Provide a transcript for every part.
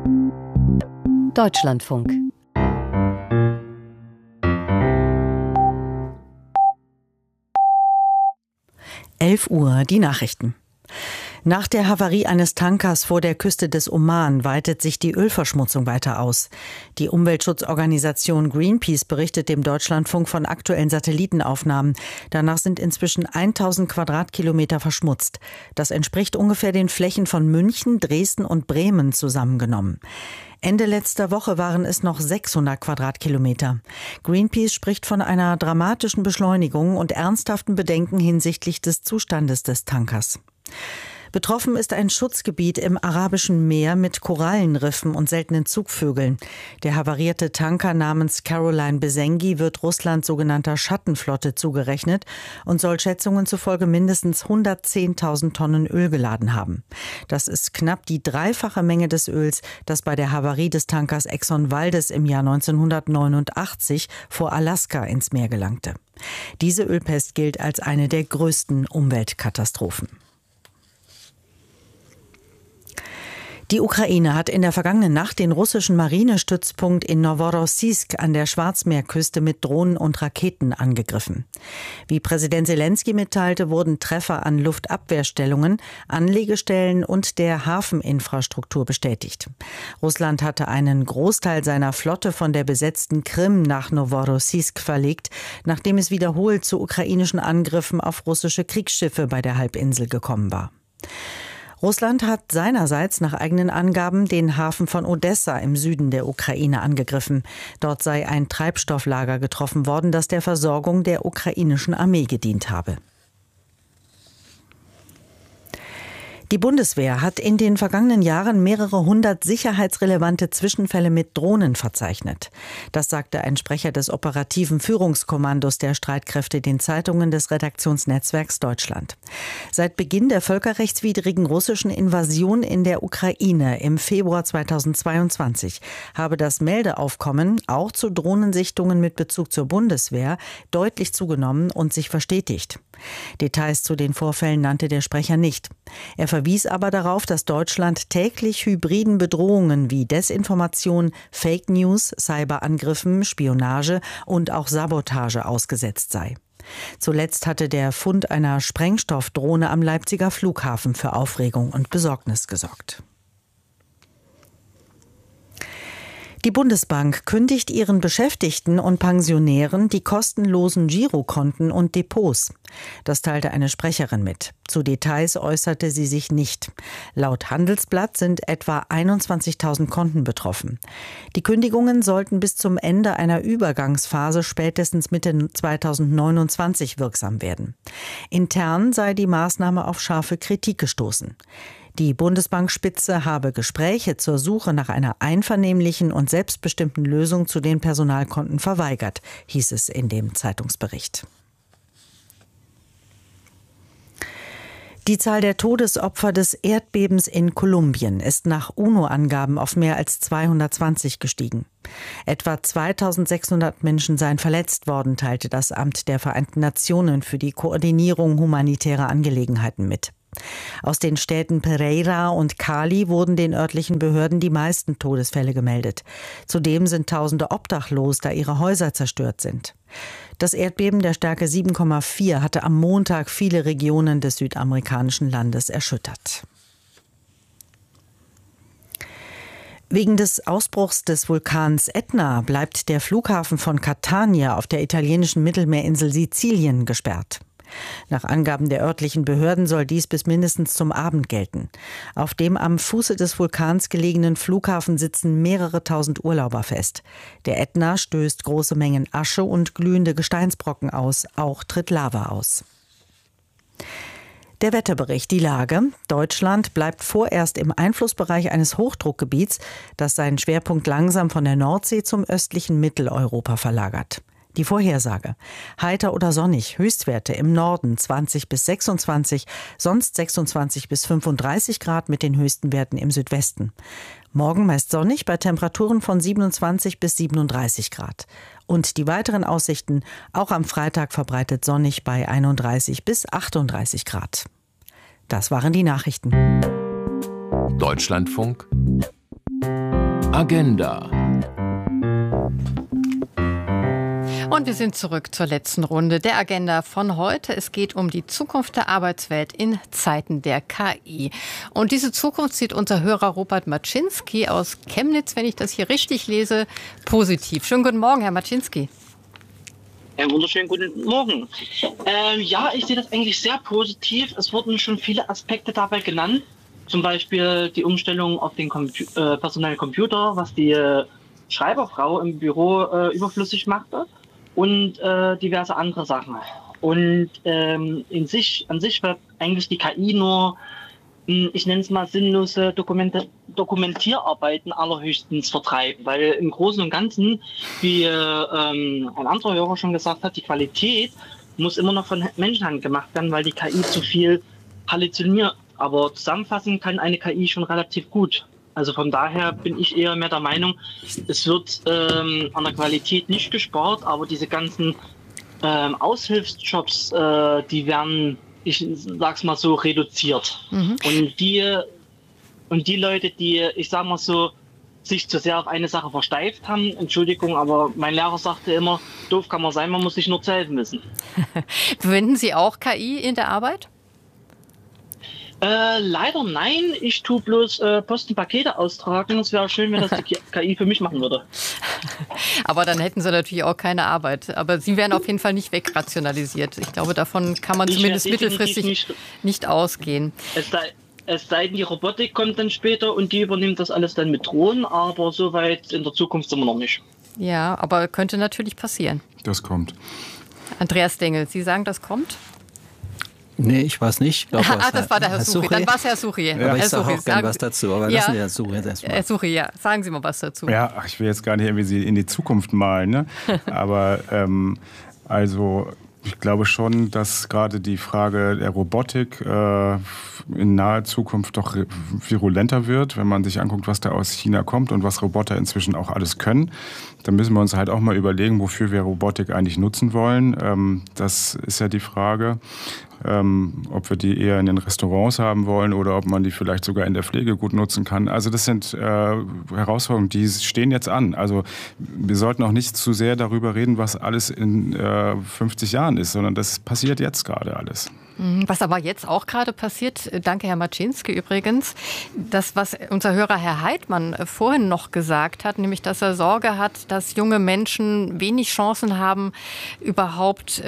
Deutschlandfunk. Uhr, die Nachrichten. Nach der Havarie eines Tankers vor der Küste des Oman weitet sich die Ölverschmutzung weiter aus. Die Umweltschutzorganisation Greenpeace berichtet dem Deutschlandfunk von aktuellen Satellitenaufnahmen. Danach sind inzwischen 1000 Quadratkilometer verschmutzt. Das entspricht ungefähr den Flächen von München, Dresden und Bremen zusammengenommen. Ende letzter Woche waren es noch 600 Quadratkilometer. Greenpeace spricht von einer dramatischen Beschleunigung und ernsthaften Bedenken hinsichtlich des Zustandes des Tankers. Betroffen ist ein Schutzgebiet im Arabischen Meer mit Korallenriffen und seltenen Zugvögeln. Der havarierte Tanker namens Caroline Besengi wird Russlands sogenannter Schattenflotte zugerechnet und soll Schätzungen zufolge mindestens 110.000 Tonnen Öl geladen haben. Das ist knapp die dreifache Menge des Öls, das bei der Havarie des Tankers Exxon Valdez im Jahr 1989 vor Alaska ins Meer gelangte. Diese Ölpest gilt als eine der größten Umweltkatastrophen. Die Ukraine hat in der vergangenen Nacht den russischen Marinestützpunkt in Noworossiysk an der Schwarzmeerküste mit Drohnen und Raketen angegriffen. Wie Präsident Selenskyj mitteilte, wurden Treffer an Luftabwehrstellungen, Anlegestellen und der Hafeninfrastruktur bestätigt. Russland hatte einen Großteil seiner Flotte von der besetzten Krim nach Noworossiysk verlegt, nachdem es wiederholt zu ukrainischen Angriffen auf russische Kriegsschiffe bei der Halbinsel gekommen war. Russland hat seinerseits nach eigenen Angaben den Hafen von Odessa im Süden der Ukraine angegriffen. Dort sei ein Treibstofflager getroffen worden, das der Versorgung der ukrainischen Armee gedient habe. Die Bundeswehr hat in den vergangenen Jahren mehrere hundert sicherheitsrelevante Zwischenfälle mit Drohnen verzeichnet. Das sagte ein Sprecher des operativen Führungskommandos der Streitkräfte den Zeitungen des Redaktionsnetzwerks Deutschland. Seit Beginn der völkerrechtswidrigen russischen Invasion in der Ukraine im Februar 2022 habe das Meldeaufkommen auch zu Drohnensichtungen mit Bezug zur Bundeswehr deutlich zugenommen und sich verstetigt. Details zu den Vorfällen nannte der Sprecher nicht. Er verwies aber darauf, dass Deutschland täglich hybriden Bedrohungen wie Desinformation, Fake News, Cyberangriffen, Spionage und auch Sabotage ausgesetzt sei. Zuletzt hatte der Fund einer Sprengstoffdrohne am Leipziger Flughafen für Aufregung und Besorgnis gesorgt. Die Bundesbank kündigt ihren Beschäftigten und Pensionären die kostenlosen Girokonten und Depots. Das teilte eine Sprecherin mit. Zu Details äußerte sie sich nicht. Laut Handelsblatt sind etwa 21.000 Konten betroffen. Die Kündigungen sollten bis zum Ende einer Übergangsphase spätestens Mitte 2029 wirksam werden. Intern sei die Maßnahme auf scharfe Kritik gestoßen. Die Bundesbankspitze habe Gespräche zur Suche nach einer einvernehmlichen und selbstbestimmten Lösung zu den Personalkonten verweigert, hieß es in dem Zeitungsbericht. Die Zahl der Todesopfer des Erdbebens in Kolumbien ist nach UNO-Angaben auf mehr als 220 gestiegen. Etwa 2600 Menschen seien verletzt worden, teilte das Amt der Vereinten Nationen für die Koordinierung humanitärer Angelegenheiten mit. Aus den Städten Pereira und Cali wurden den örtlichen Behörden die meisten Todesfälle gemeldet. Zudem sind Tausende obdachlos, da ihre Häuser zerstört sind. Das Erdbeben der Stärke 7,4 hatte am Montag viele Regionen des südamerikanischen Landes erschüttert. Wegen des Ausbruchs des Vulkans Etna bleibt der Flughafen von Catania auf der italienischen Mittelmeerinsel Sizilien gesperrt. Nach Angaben der örtlichen Behörden soll dies bis mindestens zum Abend gelten. Auf dem am Fuße des Vulkans gelegenen Flughafen sitzen mehrere tausend Urlauber fest. Der Ätna stößt große Mengen Asche und glühende Gesteinsbrocken aus. Auch tritt Lava aus. Der Wetterbericht, die Lage. Deutschland bleibt vorerst im Einflussbereich eines Hochdruckgebiets, das seinen Schwerpunkt langsam von der Nordsee zum östlichen Mitteleuropa verlagert. Die Vorhersage: heiter oder sonnig, Höchstwerte im Norden 20 bis 26, sonst 26 bis 35 Grad mit den höchsten Werten im Südwesten. Morgen meist sonnig bei Temperaturen von 27 bis 37 Grad. Und die weiteren Aussichten: auch am Freitag verbreitet sonnig bei 31 bis 38 Grad. Das waren die Nachrichten. Deutschlandfunk Agenda. Und wir sind zurück zur letzten Runde der Agenda von heute. Es geht um die Zukunft der Arbeitswelt in Zeiten der KI. Und diese Zukunft sieht unser Hörer Robert Maczynski aus Chemnitz, wenn ich das hier richtig lese, positiv. Schönen guten Morgen, Herr Maczynski. Ja, wunderschönen guten Morgen. Ja, ich sehe das eigentlich sehr positiv. Es wurden schon viele Aspekte dabei genannt. Zum Beispiel die Umstellung auf den personellen Computer, was die Schreiberfrau im Büro überflüssig machte. Und diverse andere Sachen. Und an sich wird eigentlich die KI nur, ich nenne es mal, sinnlose Dokumentierarbeiten allerhöchstens vertreiben. Weil im Großen und Ganzen, wie ein anderer Hörer schon gesagt hat, die Qualität muss immer noch von Menschenhand gemacht werden, weil die KI zu viel halluziniert. Aber zusammenfassend kann eine KI schon relativ gut. Also von daher bin ich eher mehr der Meinung, es wird an der Qualität nicht gespart, aber diese ganzen Aushilfsjobs, die werden, ich sag's mal so, reduziert. Mhm. Und die Leute, die, ich sag mal so, sich zu sehr auf eine Sache versteift haben, Entschuldigung, aber mein Lehrer sagte immer, doof kann man sein, man muss sich nur zu helfen wissen. Verwenden Sie auch KI in der Arbeit? Leider nein, ich tue bloß Post und Pakete austragen. Es wäre schön, wenn das die KI für mich machen würde. Aber dann hätten Sie natürlich auch keine Arbeit. Aber Sie werden auf jeden Fall nicht wegrationalisiert. Ich glaube, davon kann man zumindest mittelfristig nicht ausgehen. Es sei denn, die Robotik kommt dann später und die übernimmt das alles dann mit Drohnen, aber so weit in der Zukunft sind wir noch nicht. Ja, aber könnte natürlich passieren. Das kommt. Andreas Dengel, Sie sagen, das kommt? Nee, ich weiß nicht. Das war der Herr Suchi. Dann war es Herr Suchi. Ja. Aber ich sage auch gerne was dazu. Aber lassen wir Herrn Suchi jetzt erstmal. Herr Suchi, ja. Sagen Sie mal was dazu. Ja, ich will jetzt gar nicht irgendwie in die Zukunft malen, ne? Aber also ich glaube schon, dass gerade die Frage der Robotik in naher Zukunft doch virulenter wird. Wenn man sich anguckt, was da aus China kommt und was Roboter inzwischen auch alles können, dann müssen wir uns halt auch mal überlegen, wofür wir Robotik eigentlich nutzen wollen. Das ist ja die Frage. Ob wir die eher in den Restaurants haben wollen oder ob man die vielleicht sogar in der Pflege gut nutzen kann. Also das sind Herausforderungen, die stehen jetzt an. Also wir sollten auch nicht zu sehr darüber reden, was alles in 50 Jahren ist, sondern das passiert jetzt gerade alles. Was aber jetzt auch gerade passiert, danke Herr Maczynski übrigens, das, was unser Hörer Herr Heidmann vorhin noch gesagt hat, nämlich, dass er Sorge hat, dass junge Menschen wenig Chancen haben, überhaupt,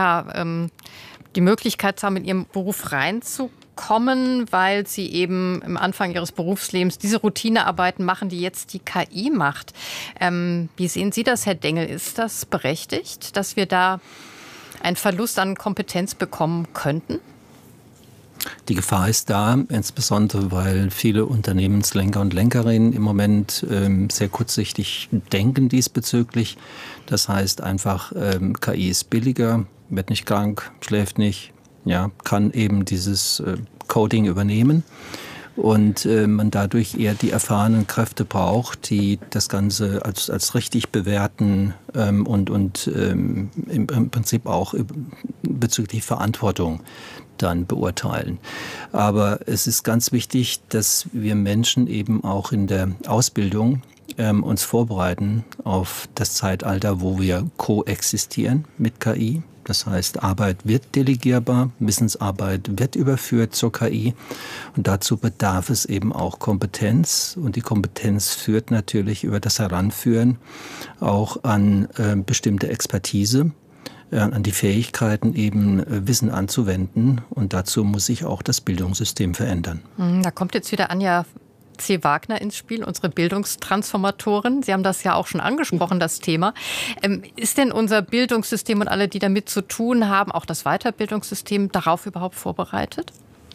die Möglichkeit zu haben, in ihrem Beruf reinzukommen, weil sie eben am Anfang ihres Berufslebens diese Routinearbeiten machen, die jetzt die KI macht. Wie sehen Sie das, Herr Dengel? Ist das berechtigt, dass wir da einen Verlust an Kompetenz bekommen könnten? Die Gefahr ist da, insbesondere weil viele Unternehmenslenker und Lenkerinnen im Moment sehr kurzsichtig denken diesbezüglich. Das heißt einfach, KI ist billiger, wird nicht krank, schläft nicht, ja, kann eben dieses Coding übernehmen und man dadurch eher die erfahrenen Kräfte braucht, die das Ganze als richtig bewerten und im Prinzip auch bezüglich Verantwortung dann beurteilen. Aber es ist ganz wichtig, dass wir Menschen eben auch in der Ausbildung uns vorbereiten auf das Zeitalter, wo wir koexistieren mit KI. Das heißt, Arbeit wird delegierbar, Wissensarbeit wird überführt zur KI und dazu bedarf es eben auch Kompetenz und die Kompetenz führt natürlich über das Heranführen auch an bestimmte Expertise, an die Fähigkeiten eben Wissen anzuwenden und dazu muss sich auch das Bildungssystem verändern. Da kommt jetzt wieder Anja C. Wagner ins Spiel, unsere Bildungstransformatorin. Sie haben das ja auch schon angesprochen, das Thema. Ist denn unser Bildungssystem und alle, die damit zu tun haben, auch das Weiterbildungssystem, darauf überhaupt vorbereitet?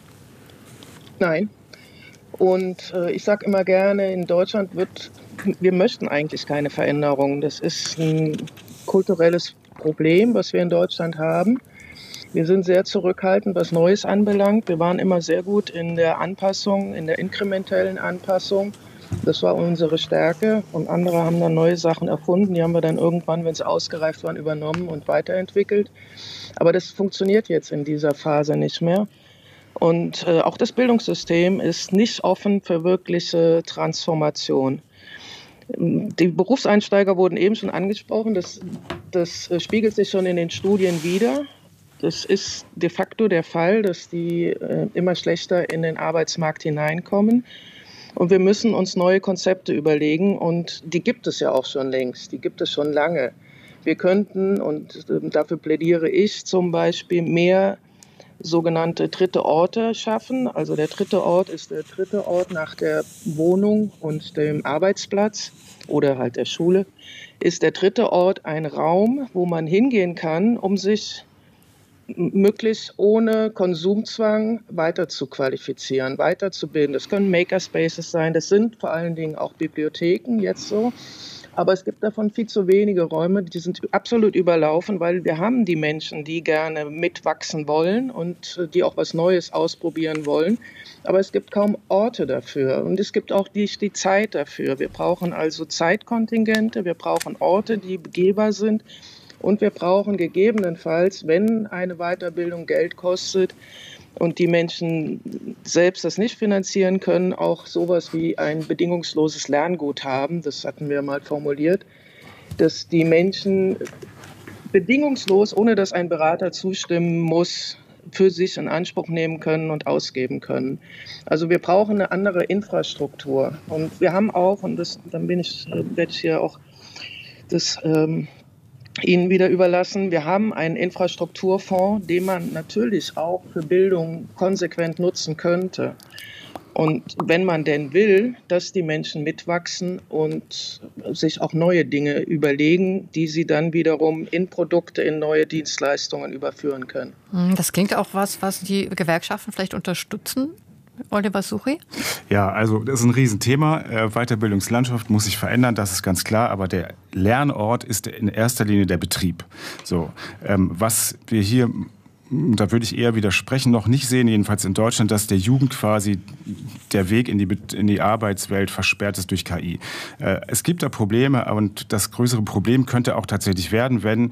Nein. Und ich sage immer gerne, in Deutschland wir möchten eigentlich keine Veränderung. Das ist ein kulturelles Problem, was wir in Deutschland haben. Wir sind sehr zurückhaltend, was Neues anbelangt. Wir waren immer sehr gut in der Anpassung, in der inkrementellen Anpassung. Das war unsere Stärke. Und andere haben dann neue Sachen erfunden. Die haben wir dann irgendwann, wenn sie ausgereift waren, übernommen und weiterentwickelt. Aber das funktioniert jetzt in dieser Phase nicht mehr. Und auch das Bildungssystem ist nicht offen für wirkliche Transformation. Die Berufseinsteiger wurden eben schon angesprochen. Das spiegelt sich schon in den Studien wider. Das ist de facto der Fall, dass die immer schlechter in den Arbeitsmarkt hineinkommen. Und wir müssen uns neue Konzepte überlegen. Und die gibt es ja auch schon längst. Die gibt es schon lange. Wir könnten, und dafür plädiere ich zum Beispiel, mehr sogenannte dritte Orte schaffen. Also der dritte Ort ist der dritte Ort nach der Wohnung und dem Arbeitsplatz oder halt der Schule. Ist der dritte Ort ein Raum, wo man hingehen kann, um sich möglichst ohne Konsumzwang weiter zu qualifizieren, weiterzubilden. Das können Makerspaces sein, das sind vor allen Dingen auch Bibliotheken jetzt so. Aber es gibt davon viel zu wenige Räume, die sind absolut überlaufen, weil wir haben die Menschen, die gerne mitwachsen wollen und die auch was Neues ausprobieren wollen. Aber es gibt kaum Orte dafür und es gibt auch nicht die Zeit dafür. Wir brauchen also Zeitkontingente, wir brauchen Orte, die begehbar sind und wir brauchen gegebenenfalls, wenn eine Weiterbildung Geld kostet, und die Menschen selbst das nicht finanzieren können, auch sowas wie ein bedingungsloses Lernguthaben, das hatten wir mal formuliert, dass die Menschen bedingungslos, ohne dass ein Berater zustimmen muss, für sich in Anspruch nehmen können und ausgeben können. Also wir brauchen eine andere Infrastruktur. Und wir haben auch, und dann werde ich hier auch das Ihnen wieder überlassen. Wir haben einen Infrastrukturfonds, den man natürlich auch für Bildung konsequent nutzen könnte. Und wenn man denn will, dass die Menschen mitwachsen und sich auch neue Dinge überlegen, die sie dann wiederum in Produkte, in neue Dienstleistungen überführen können. Das klingt auch was die Gewerkschaften vielleicht unterstützen. Oliver Suchy? Ja, also das ist ein Riesenthema. Weiterbildungslandschaft muss sich verändern, das ist ganz klar. Aber der Lernort ist in erster Linie der Betrieb. So, was wir hier, da würde ich eher widersprechen, noch nicht sehen, jedenfalls in Deutschland, dass der Jugend quasi der Weg in die Arbeitswelt versperrt ist durch KI. Es gibt da Probleme und das größere Problem könnte auch tatsächlich werden, wenn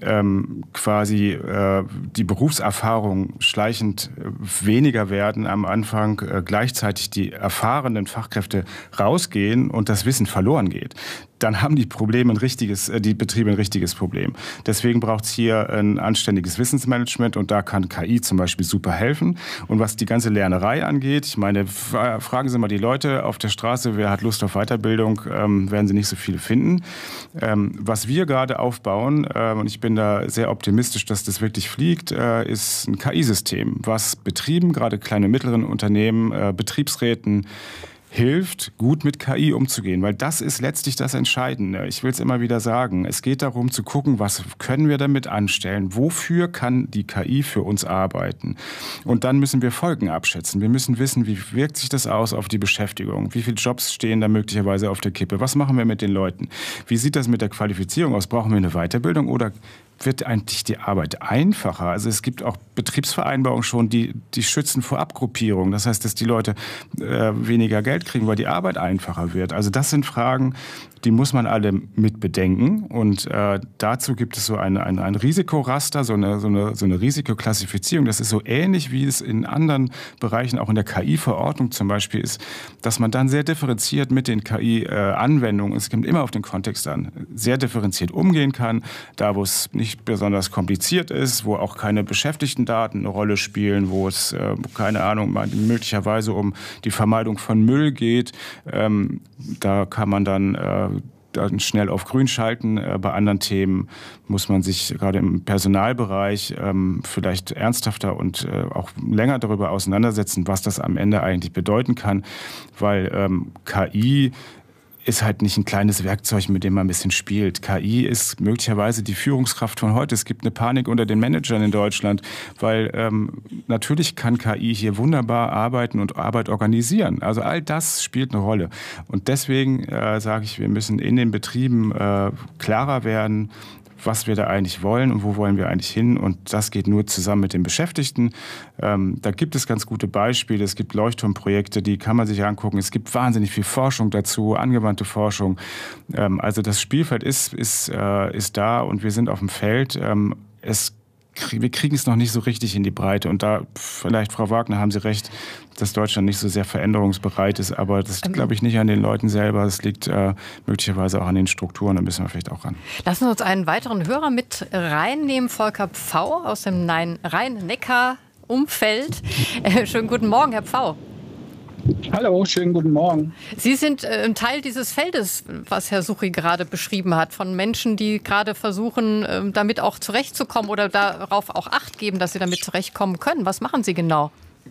quasi die Berufserfahrung schleichend weniger werden am Anfang, gleichzeitig die erfahrenen Fachkräfte rausgehen und das Wissen verloren geht. Dann haben die Betriebe ein richtiges Problem. Deswegen braucht es hier ein anständiges Wissensmanagement und da kann KI zum Beispiel super helfen. Und was die ganze Lernerei angeht, ich meine, fragen Sie mal die Leute auf der Straße, wer hat Lust auf Weiterbildung, werden Sie nicht so viele finden. Was wir gerade aufbauen, und ich bin da sehr optimistisch, dass das wirklich fliegt, ist ein KI-System, was Betrieben, gerade kleine und mittleren Unternehmen, Betriebsräten, hilft, gut mit KI umzugehen, weil das ist letztlich das Entscheidende. Ich will es immer wieder sagen. Es geht darum zu gucken, was können wir damit anstellen? Wofür kann die KI für uns arbeiten? Und dann müssen wir Folgen abschätzen. Wir müssen wissen, wie wirkt sich das aus auf die Beschäftigung? Wie viele Jobs stehen da möglicherweise auf der Kippe? Was machen wir mit den Leuten? Wie sieht das mit der Qualifizierung aus? Brauchen wir eine Weiterbildung oder wird eigentlich die Arbeit einfacher? Also es gibt auch Betriebsvereinbarungen schon, die schützen vor Abgruppierung. Das heißt, dass die Leute weniger Geld kriegen, weil die Arbeit einfacher wird. Also das sind Fragen, die muss man alle mit bedenken. Und dazu gibt es so ein Risikoraster, so eine Risikoklassifizierung. Das ist so ähnlich, wie es in anderen Bereichen, auch in der KI-Verordnung zum Beispiel ist, dass man dann sehr differenziert mit den KI-Anwendungen, es kommt immer auf den Kontext an, sehr differenziert umgehen kann. Da, wo es nicht besonders kompliziert ist, wo auch keine Beschäftigtendaten eine Rolle spielen, wo es, keine Ahnung, möglicherweise um die Vermeidung von Müll geht. Da kann man dann schnell auf grün schalten. Bei anderen Themen muss man sich gerade im Personalbereich vielleicht ernsthafter und auch länger darüber auseinandersetzen, was das am Ende eigentlich bedeuten kann, weil KI ist halt nicht ein kleines Werkzeug, mit dem man ein bisschen spielt. KI ist möglicherweise die Führungskraft von heute. Es gibt eine Panik unter den Managern in Deutschland, weil natürlich kann KI hier wunderbar arbeiten und Arbeit organisieren. Also all das spielt eine Rolle. Und deswegen sage ich, wir müssen in den Betrieben klarer werden, was wir da eigentlich wollen und wo wollen wir eigentlich hin. Und das geht nur zusammen mit den Beschäftigten. Da gibt es ganz gute Beispiele. Es gibt Leuchtturmprojekte, die kann man sich angucken. Es gibt wahnsinnig viel Forschung dazu, angewandte Forschung. Also das Spielfeld ist da und wir sind auf dem Feld. Es wir kriegen es noch nicht so richtig in die Breite. Und da, vielleicht, Frau Wagner, haben Sie recht, dass Deutschland nicht so sehr veränderungsbereit ist. Aber das liegt, glaube ich, nicht an den Leuten selber. Es liegt möglicherweise auch an den Strukturen. Da müssen wir vielleicht auch ran. Lassen Sie uns einen weiteren Hörer mit reinnehmen. Volker Pfau aus dem Rhein-Neckar-Umfeld. Schönen guten Morgen, Herr Pfau. Hallo, schönen guten Morgen. Sie sind ein Teil dieses Feldes, was Herr Suchy gerade beschrieben hat, von Menschen, die gerade versuchen, damit auch zurechtzukommen oder darauf auch Acht geben, dass sie damit zurechtkommen können. Was machen Sie genau?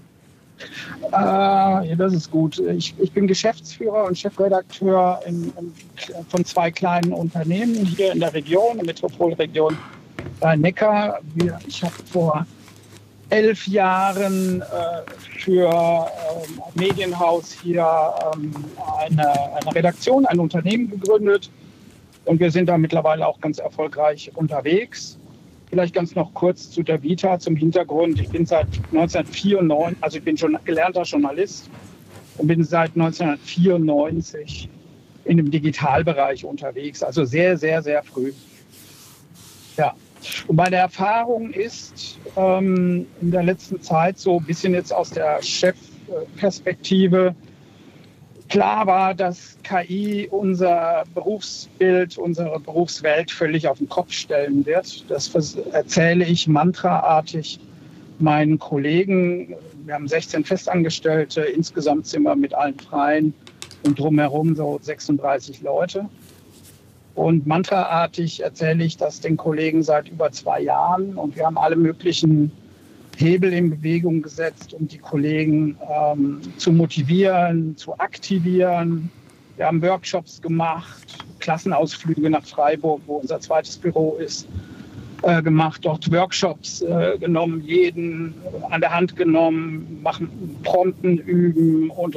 Ja, das ist gut. Ich bin Geschäftsführer und Chefredakteur von 2 kleinen Unternehmen hier in der Region, der Metropolregion Rhein-Neckar. Ich habe vor 11 Jahren für ein Medienhaus hier eine Redaktion, ein Unternehmen gegründet. Und wir sind da mittlerweile auch ganz erfolgreich unterwegs. Vielleicht ganz noch kurz zu der Vita, zum Hintergrund. Ich bin seit 1994, also ich bin schon gelernter Journalist und bin seit 1994 in dem Digitalbereich unterwegs. Also sehr, sehr, sehr früh. Ja. Und meine Erfahrung ist in der letzten Zeit so ein bisschen jetzt aus der Chefperspektive, klar war, dass KI unser Berufsbild, unsere Berufswelt völlig auf den Kopf stellen wird. Das erzähle ich mantraartig meinen Kollegen. Wir haben 16 Festangestellte, insgesamt sind wir mit allen Freien und drumherum so 36 Leute. Und mantraartig erzähle ich das den Kollegen seit über 2 Jahren. Und wir haben alle möglichen Hebel in Bewegung gesetzt, um die Kollegen zu motivieren, zu aktivieren. Wir haben Workshops gemacht, Klassenausflüge nach Freiburg, wo unser zweites Büro ist, gemacht. Dort Workshops genommen, jeden an der Hand genommen, machen Prompten üben und.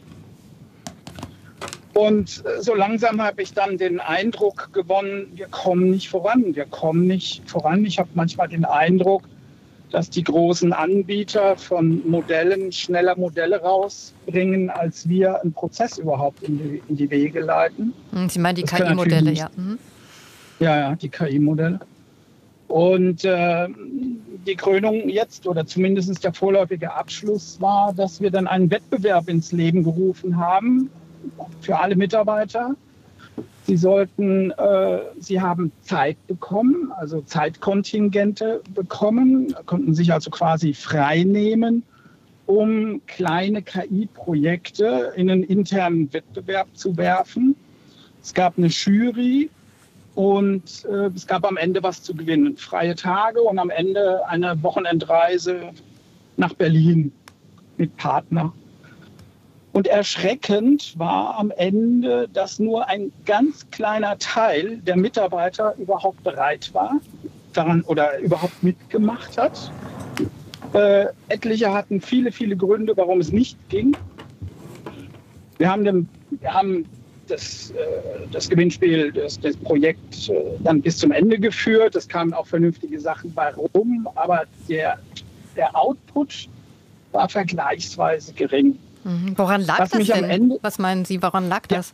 Und so langsam habe ich dann den Eindruck gewonnen, wir kommen nicht voran. Ich habe manchmal den Eindruck, dass die großen Anbieter von Modellen schneller Modelle rausbringen, als wir einen Prozess überhaupt in die Wege leiten. Sie meinen die KI-Modelle, ja. Ja, die KI-Modelle. Und die Krönung jetzt, oder zumindest der vorläufige Abschluss war, dass wir dann einen Wettbewerb ins Leben gerufen haben, für alle Mitarbeiter. Sie haben Zeit bekommen, also Zeitkontingente bekommen, konnten sich also quasi frei nehmen, um kleine KI-Projekte in einen internen Wettbewerb zu werfen. Es gab eine Jury und es gab am Ende was zu gewinnen. Freie Tage und am Ende eine Wochenendreise nach Berlin mit Partner. Und erschreckend war am Ende, dass nur ein ganz kleiner Teil der Mitarbeiter überhaupt bereit war daran oder überhaupt mitgemacht hat. Etliche hatten viele, viele Gründe, warum es nicht ging. Wir haben das Gewinnspiel, das Projekt dann bis zum Ende geführt. Es kamen auch vernünftige Sachen bei rum, aber der Output war vergleichsweise gering. Woran lag das denn? Was meinen Sie, woran lag das?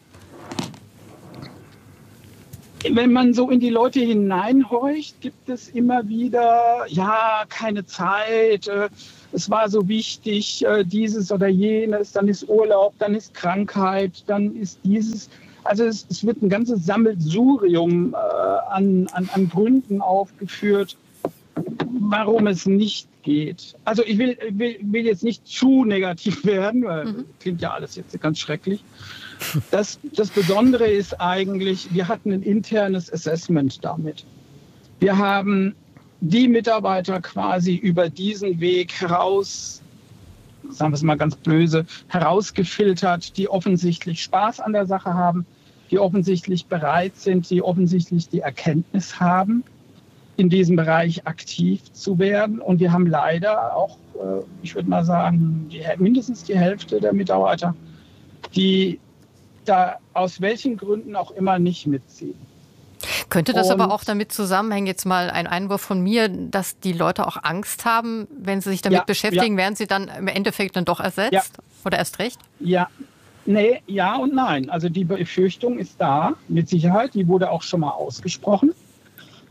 Wenn man so in die Leute hineinhorcht, gibt es immer wieder, keine Zeit, es war so wichtig, dieses oder jenes, dann ist Urlaub, dann ist Krankheit, dann ist dieses. Also es wird ein ganzes Sammelsurium an Gründen aufgeführt, warum es nicht geht. Also ich will jetzt nicht zu negativ werden, weil klingt ja alles jetzt ganz schrecklich. Das Besondere ist eigentlich, wir hatten ein internes Assessment damit. Wir haben die Mitarbeiter quasi über diesen Weg sagen wir es mal ganz böse, herausgefiltert, die offensichtlich Spaß an der Sache haben, die offensichtlich bereit sind, die offensichtlich die Erkenntnis haben, in diesem Bereich aktiv zu werden. Und wir haben leider auch, ich würde mal sagen, mindestens die Hälfte der Mitarbeiter, die da aus welchen Gründen auch immer nicht mitziehen. Könnte das aber auch damit zusammenhängen, jetzt mal ein Einwurf von mir, dass die Leute auch Angst haben, wenn sie sich damit beschäftigen, werden sie dann im Endeffekt dann doch ersetzt? Oder erst recht? Ja. Nee, ja und nein. Also die Befürchtung ist da, mit Sicherheit. Die wurde auch schon mal ausgesprochen.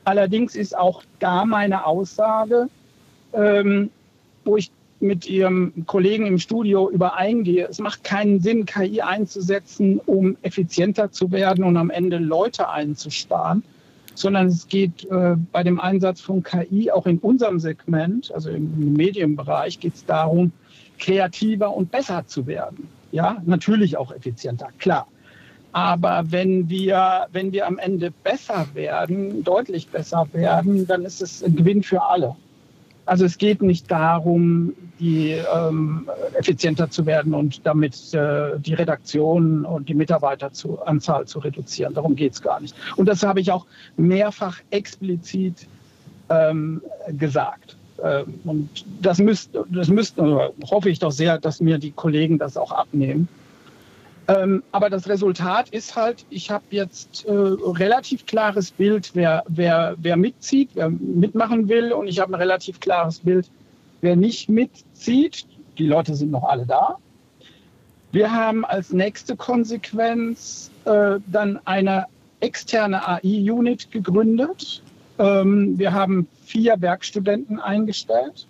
Allerdings ist auch da meine Aussage, wo ich mit Ihrem Kollegen im Studio übereingehe, es macht keinen Sinn, KI einzusetzen, um effizienter zu werden und am Ende Leute einzusparen, sondern es geht bei dem Einsatz von KI auch in unserem Segment, also im Medienbereich, geht es darum, kreativer und besser zu werden. Ja, natürlich auch effizienter, klar. Aber wenn wir am Ende besser werden, deutlich besser werden, dann ist es ein Gewinn für alle. Also es geht nicht darum, effizienter zu werden und damit die Redaktion und die Mitarbeiteranzahl zu reduzieren. Darum geht es gar nicht. Und das habe ich auch mehrfach explizit gesagt. Und das müsste, hoffe ich doch sehr, dass mir die Kollegen das auch abnehmen. Aber das Resultat ist halt, ich habe jetzt relativ klares Bild, wer mitzieht, wer mitmachen will. Und ich habe ein relativ klares Bild, wer nicht mitzieht. Die Leute sind noch alle da. Wir haben als nächste Konsequenz dann eine externe AI-Unit gegründet. Wir haben 4 Werkstudenten eingestellt.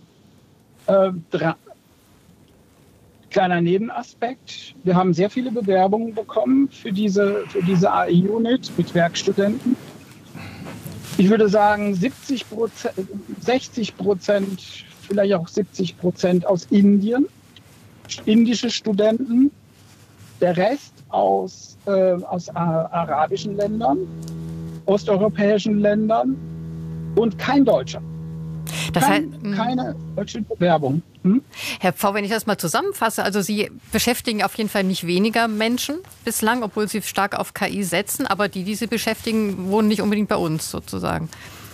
Kleiner Nebenaspekt. Wir haben sehr viele Bewerbungen bekommen für diese AI-Unit mit Werkstudenten. Ich würde sagen 60%, vielleicht auch 70% aus Indien, indische Studenten. Der Rest aus arabischen Ländern, osteuropäischen Ländern und kein Deutscher. Das heißt, keine deutsche Bewerbung. Herr Pfau, wenn ich das mal zusammenfasse, also Sie beschäftigen auf jeden Fall nicht weniger Menschen bislang, obwohl Sie stark auf KI setzen, aber die Sie beschäftigen, wohnen nicht unbedingt bei uns sozusagen.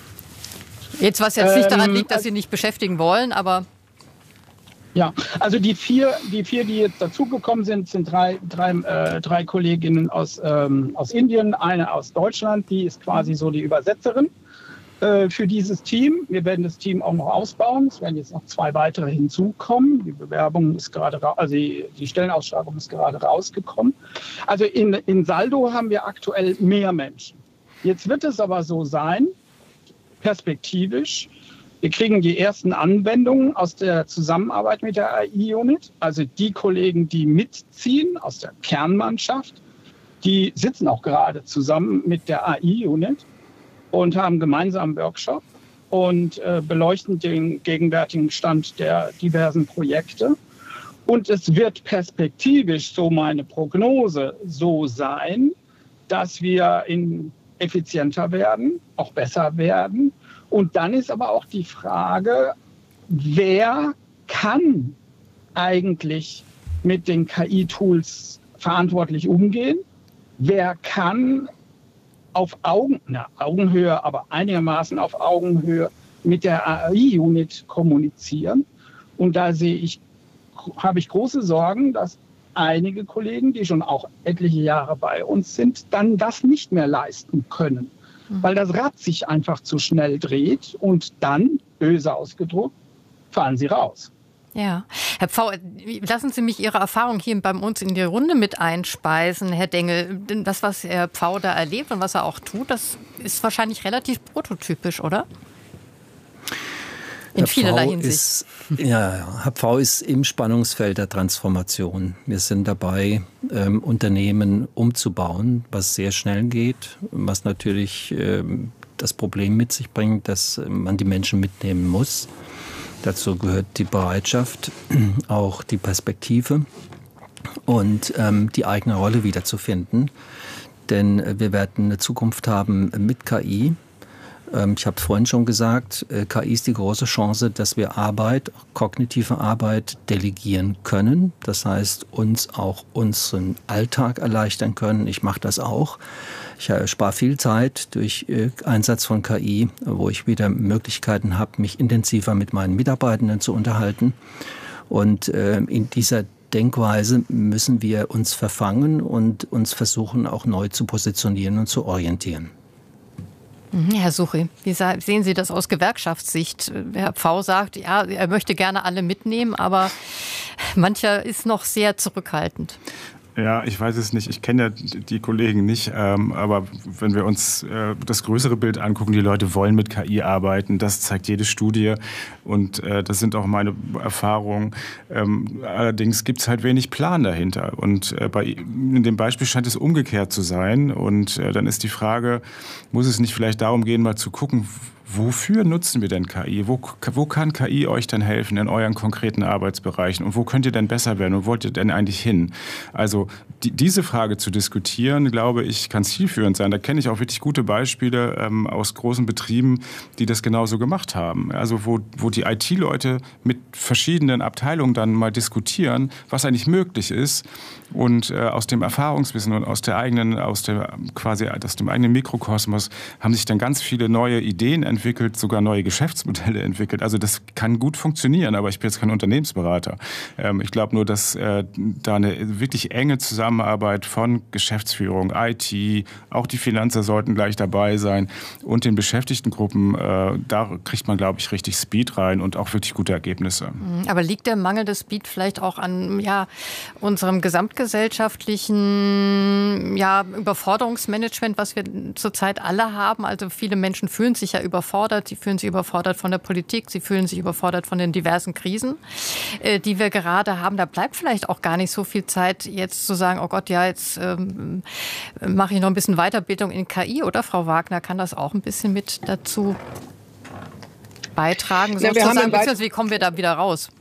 Jetzt, was jetzt nicht daran liegt, dass Sie nicht beschäftigen wollen, aber... Ja, also die vier, die jetzt dazugekommen sind drei Kolleginnen aus Indien, eine aus Deutschland, die ist quasi so die Übersetzerin für dieses Team. Wir werden das Team auch noch ausbauen. Es werden jetzt noch 2 weitere hinzukommen. Die Bewerbung ist gerade, also die Stellenausschreibung ist gerade rausgekommen. Also in Saldo haben wir aktuell mehr Menschen. Jetzt wird es aber so sein, perspektivisch, wir kriegen die ersten Anwendungen aus der Zusammenarbeit mit der AI-Unit. Also die Kollegen, die mitziehen aus der Kernmannschaft, die sitzen auch gerade zusammen mit der AI-Unit und haben gemeinsam einen Workshop und beleuchten den gegenwärtigen Stand der diversen Projekte. Und es wird perspektivisch, so meine Prognose, so sein, dass wir effizienter werden, auch besser werden. Und dann ist aber auch die Frage, wer kann eigentlich mit den KI-Tools verantwortlich umgehen? Wer kann auf Augenhöhe, aber einigermaßen auf Augenhöhe mit der AI-Unit kommunizieren? Und da habe ich große Sorgen, dass einige Kollegen, die schon auch etliche Jahre bei uns sind, dann das nicht mehr leisten können. Weil das Rad sich einfach zu schnell dreht und dann, böse ausgedrückt, fallen sie raus. Ja, Herr Pfau, lassen Sie mich Ihre Erfahrung hier bei uns in die Runde mit einspeisen, Herr Dengel. Das, was Herr Pfau da erlebt und was er auch tut, das ist wahrscheinlich relativ prototypisch, oder? In vielerlei Hinsicht. Herr Pfau ist im Spannungsfeld der Transformation. Wir sind dabei, Unternehmen umzubauen, was sehr schnell geht, was natürlich das Problem mit sich bringt, dass man die Menschen mitnehmen muss. Dazu gehört die Bereitschaft, auch die Perspektive und die eigene Rolle wiederzufinden. Denn wir werden eine Zukunft haben mit KI. Ich habe es vorhin schon gesagt, KI ist die große Chance, dass wir kognitive Arbeit delegieren können. Das heißt, uns auch unseren Alltag erleichtern können. Ich mache das auch. Ich spare viel Zeit durch Einsatz von KI, wo ich wieder Möglichkeiten habe, mich intensiver mit meinen Mitarbeitenden zu unterhalten. Und in dieser Denkweise müssen wir uns verfangen und uns versuchen, auch neu zu positionieren und zu orientieren. Herr Suchi, wie sehen Sie das aus Gewerkschaftssicht? Herr Pfau sagt, ja, er möchte gerne alle mitnehmen, aber mancher ist noch sehr zurückhaltend. Ja, ich weiß es nicht. Ich kenne ja die Kollegen nicht. Aber wenn wir uns das größere Bild angucken, die Leute wollen mit KI arbeiten. Das zeigt jede Studie. Und das sind auch meine Erfahrungen. Allerdings gibt es halt wenig Plan dahinter. Und in dem Beispiel scheint es umgekehrt zu sein. Und dann ist die Frage, muss es nicht vielleicht darum gehen, mal zu gucken, wofür nutzen wir denn KI? Wo kann KI euch denn helfen in euren konkreten Arbeitsbereichen? Und wo könnt ihr denn besser werden? Und wollt ihr denn eigentlich hin? Also diese Frage zu diskutieren, glaube ich, kann zielführend sein. Da kenne ich auch wirklich gute Beispiele aus großen Betrieben, die das genauso gemacht haben. Also wo die IT-Leute mit verschiedenen Abteilungen dann mal diskutieren, was eigentlich möglich ist. Und aus dem Erfahrungswissen und aus dem eigenen Mikrokosmos haben sich dann ganz viele neue Ideen entwickelt, sogar neue Geschäftsmodelle entwickelt. Also das kann gut funktionieren, aber ich bin jetzt kein Unternehmensberater. Ich glaube nur, dass da eine wirklich enge Zusammenarbeit von Geschäftsführung, IT, auch die Finanzer sollten gleich dabei sein und den Beschäftigtengruppen, da kriegt man, glaube ich, richtig Speed rein und auch wirklich gute Ergebnisse. Aber liegt der Mangel des Speed vielleicht auch an unserem gesamtgesellschaftlichen Überforderungsmanagement, was wir zurzeit alle haben? Also viele Menschen fühlen sich ja überfordert. Sie fühlen sich überfordert von der Politik. Sie fühlen sich überfordert von den diversen Krisen, die wir gerade haben. Da bleibt vielleicht auch gar nicht so viel Zeit, jetzt zu sagen, oh Gott, ja, jetzt mache ich noch ein bisschen Weiterbildung in KI, oder Frau Wagner? Kann das auch ein bisschen mit dazu beitragen? Beziehungsweise wie kommen wir da wieder raus?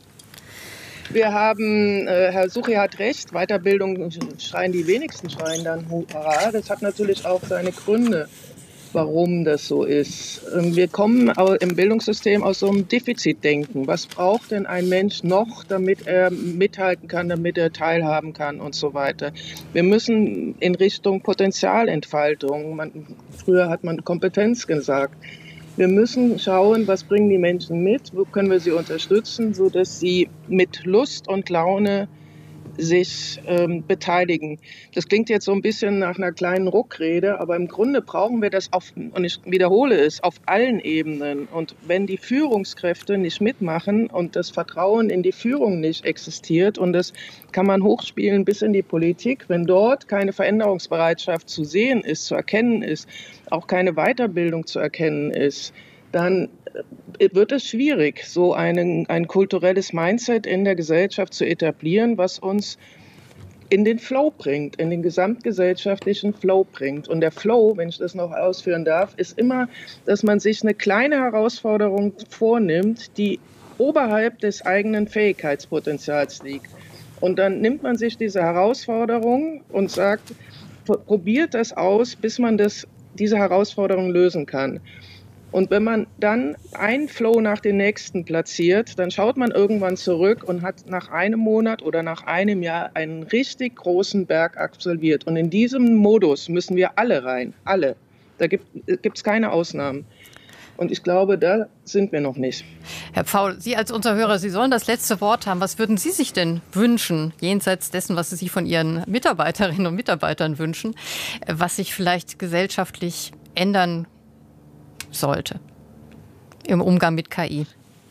Wir haben, Herr Suchi hat recht, Weiterbildung schreien die wenigsten, schreien dann hurra. Das hat natürlich auch seine Gründe, warum das so ist. Wir kommen im Bildungssystem aus so einem Defizitdenken. Was braucht denn ein Mensch noch, damit er mithalten kann, damit er teilhaben kann und so weiter. Wir müssen in Richtung Potenzialentfaltung, früher hat man Kompetenz gesagt. Wir müssen schauen, was bringen die Menschen mit, wo können wir sie unterstützen, sodass sie mit Lust und Laune sich beteiligen. Das klingt jetzt so ein bisschen nach einer kleinen Ruckrede, aber im Grunde brauchen wir das und ich wiederhole es, auf allen Ebenen. Und wenn die Führungskräfte nicht mitmachen und das Vertrauen in die Führung nicht existiert, und das kann man hochspielen bis in die Politik, wenn dort keine Veränderungsbereitschaft zu sehen ist, zu erkennen ist, auch keine Weiterbildung zu erkennen ist, dann wird es schwierig, so ein kulturelles Mindset in der Gesellschaft zu etablieren, was uns in den Flow bringt, in den gesamtgesellschaftlichen Flow bringt. Und der Flow, wenn ich das noch ausführen darf, ist immer, dass man sich eine kleine Herausforderung vornimmt, die oberhalb des eigenen Fähigkeitspotenzials liegt. Und dann nimmt man sich diese Herausforderung und sagt, probiert das aus, bis man diese Herausforderung lösen kann. Und wenn man dann einen Flow nach dem nächsten platziert, dann schaut man irgendwann zurück und hat nach einem Monat oder nach einem Jahr einen richtig großen Berg absolviert. Und in diesem Modus müssen wir alle rein, alle. Da gibt's keine Ausnahmen. Und ich glaube, da sind wir noch nicht. Herr Pfaul, Sie als unser Hörer, Sie sollen das letzte Wort haben. Was würden Sie sich denn wünschen, jenseits dessen, was Sie sich von Ihren Mitarbeiterinnen und Mitarbeitern wünschen, was sich vielleicht gesellschaftlich ändern sollte im Umgang mit KI?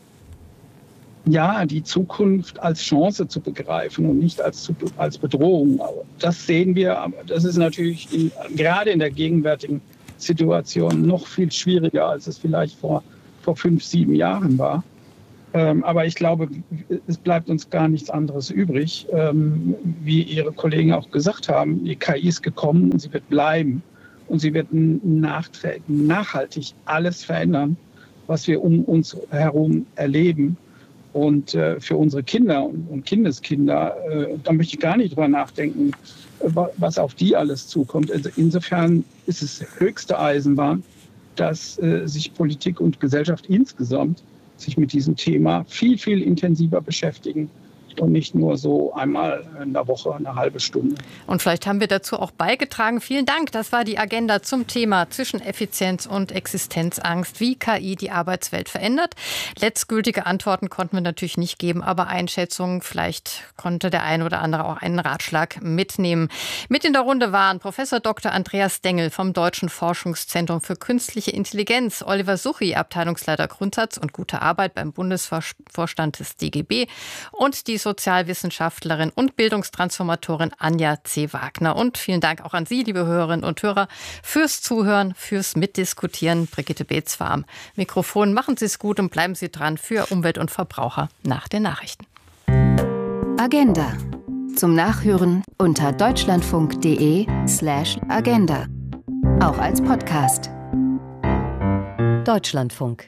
Ja, die Zukunft als Chance zu begreifen und nicht als Bedrohung. Das sehen wir, das ist natürlich gerade in der gegenwärtigen Situation noch viel schwieriger, als es vielleicht vor 5, 7 Jahren war. Aber ich glaube, es bleibt uns gar nichts anderes übrig. Wie Ihre Kollegen auch gesagt haben, die KI ist gekommen und sie wird bleiben. Und sie wird nachhaltig alles verändern, was wir um uns herum erleben. Und für unsere Kinder und Kindeskinder, da möchte ich gar nicht drüber nachdenken, was auf die alles zukommt. Also insofern ist es höchste Eisenbahn, dass sich Politik und Gesellschaft insgesamt sich mit diesem Thema viel, viel intensiver beschäftigen. Und nicht nur so einmal in der Woche eine halbe Stunde. Und vielleicht haben wir dazu auch beigetragen. Vielen Dank. Das war die Agenda zum Thema Zwischeneffizienz und Existenzangst, wie KI die Arbeitswelt verändert. Letztgültige Antworten konnten wir natürlich nicht geben, aber Einschätzungen, vielleicht konnte der ein oder andere auch einen Ratschlag mitnehmen. Mit in der Runde waren Professor Dr. Andreas Dengel vom Deutschen Forschungszentrum für Künstliche Intelligenz, Oliver Suchi, Abteilungsleiter Grundsatz und gute Arbeit beim Bundesvorstand des DGB und die Sozialwissenschaftlerin und Bildungstransformatorin Anja C. Wagner. Und vielen Dank auch an Sie, liebe Hörerinnen und Hörer, fürs Zuhören, fürs Mitdiskutieren. Brigitte Beetz war am Mikrofon. Machen Sie es gut und bleiben Sie dran für Umwelt und Verbraucher nach den Nachrichten. Agenda. Zum Nachhören unter deutschlandfunk.de/agenda. Auch als Podcast. Deutschlandfunk.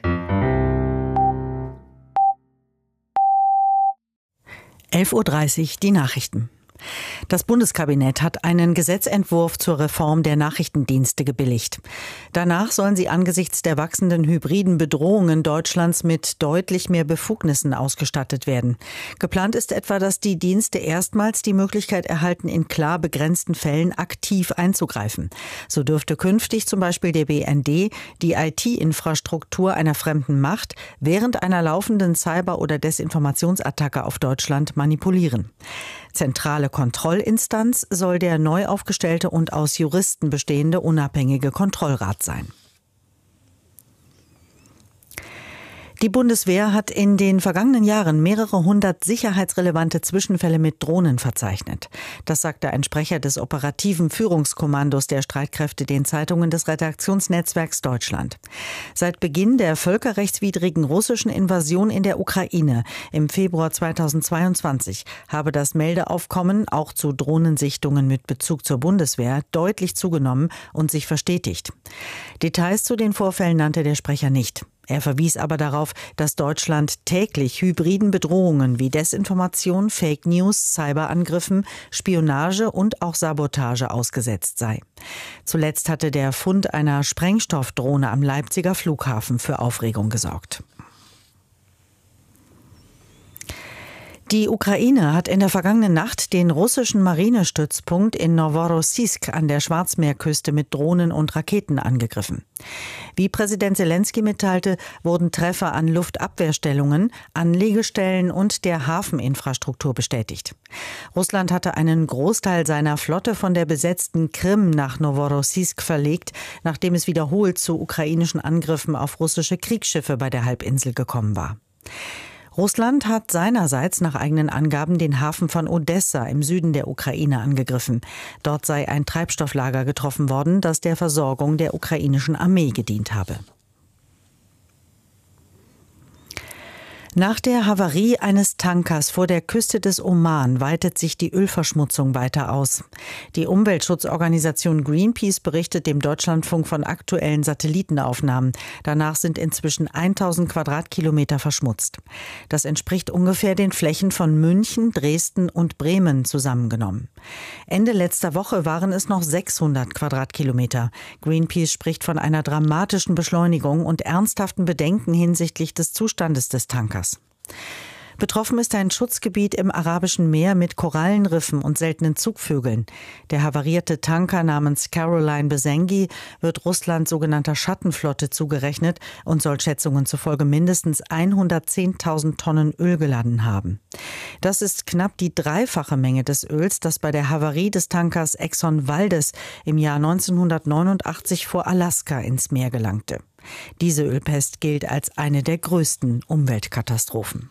11:30 Uhr die Nachrichten. Das Bundeskabinett hat einen Gesetzentwurf zur Reform der Nachrichtendienste gebilligt. Danach sollen sie angesichts der wachsenden hybriden Bedrohungen Deutschlands mit deutlich mehr Befugnissen ausgestattet werden. Geplant ist etwa, dass die Dienste erstmals die Möglichkeit erhalten, in klar begrenzten Fällen aktiv einzugreifen. So dürfte künftig zum Beispiel der BND die IT-Infrastruktur einer fremden Macht während einer laufenden Cyber- oder Desinformationsattacke auf Deutschland manipulieren. Zentrale Kontrollinstanz soll der neu aufgestellte und aus Juristen bestehende unabhängige Kontrollrat sein. Die Bundeswehr hat in den vergangenen Jahren mehrere hundert sicherheitsrelevante Zwischenfälle mit Drohnen verzeichnet. Das sagte ein Sprecher des operativen Führungskommandos der Streitkräfte den Zeitungen des Redaktionsnetzwerks Deutschland. Seit Beginn der völkerrechtswidrigen russischen Invasion in der Ukraine im Februar 2022 habe das Meldeaufkommen auch zu Drohnensichtungen mit Bezug zur Bundeswehr deutlich zugenommen und sich verstetigt. Details zu den Vorfällen nannte der Sprecher nicht. Er verwies aber darauf, dass Deutschland täglich hybriden Bedrohungen wie Desinformation, Fake News, Cyberangriffen, Spionage und auch Sabotage ausgesetzt sei. Zuletzt hatte der Fund einer Sprengstoffdrohne am Leipziger Flughafen für Aufregung gesorgt. Die Ukraine hat in der vergangenen Nacht den russischen Marinestützpunkt in Noworossiysk an der Schwarzmeerküste mit Drohnen und Raketen angegriffen. Wie Präsident Selenskyj mitteilte, wurden Treffer an Luftabwehrstellungen, Anlegestellen und der Hafeninfrastruktur bestätigt. Russland hatte einen Großteil seiner Flotte von der besetzten Krim nach Noworossiysk verlegt, nachdem es wiederholt zu ukrainischen Angriffen auf russische Kriegsschiffe bei der Halbinsel gekommen war. Russland hat seinerseits nach eigenen Angaben den Hafen von Odessa im Süden der Ukraine angegriffen. Dort sei ein Treibstofflager getroffen worden, das der Versorgung der ukrainischen Armee gedient habe. Nach der Havarie eines Tankers vor der Küste des Oman weitet sich die Ölverschmutzung weiter aus. Die Umweltschutzorganisation Greenpeace berichtet dem Deutschlandfunk von aktuellen Satellitenaufnahmen. Danach sind inzwischen 1000 Quadratkilometer verschmutzt. Das entspricht ungefähr den Flächen von München, Dresden und Bremen zusammengenommen. Ende letzter Woche waren es noch 600 Quadratkilometer. Greenpeace spricht von einer dramatischen Beschleunigung und ernsthaften Bedenken hinsichtlich des Zustandes des Tankers. Betroffen ist ein Schutzgebiet im Arabischen Meer mit Korallenriffen und seltenen Zugvögeln. Der havarierte Tanker namens Caroline Besengi wird Russlands sogenannter Schattenflotte zugerechnet und soll Schätzungen zufolge mindestens 110.000 Tonnen Öl geladen haben. Das ist knapp die dreifache Menge des Öls, das bei der Havarie des Tankers Exxon Valdez im Jahr 1989 vor Alaska ins Meer gelangte. Diese Ölpest gilt als eine der größten Umweltkatastrophen.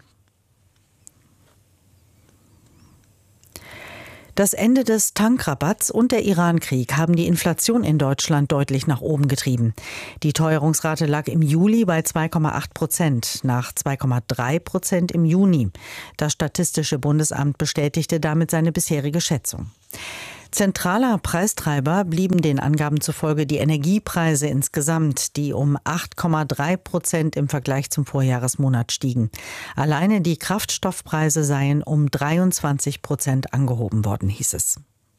Das Ende des Tankrabatts und der Irankrieg haben die Inflation in Deutschland deutlich nach oben getrieben. Die Teuerungsrate lag im Juli bei 2,8%, nach 2,3% im Juni. Das Statistische Bundesamt bestätigte damit seine bisherige Schätzung. Zentraler Preistreiber blieben den Angaben zufolge die Energiepreise insgesamt, die um 8,3% im Vergleich zum Vorjahresmonat stiegen. Alleine die Kraftstoffpreise seien um 23% angehoben worden, hieß es.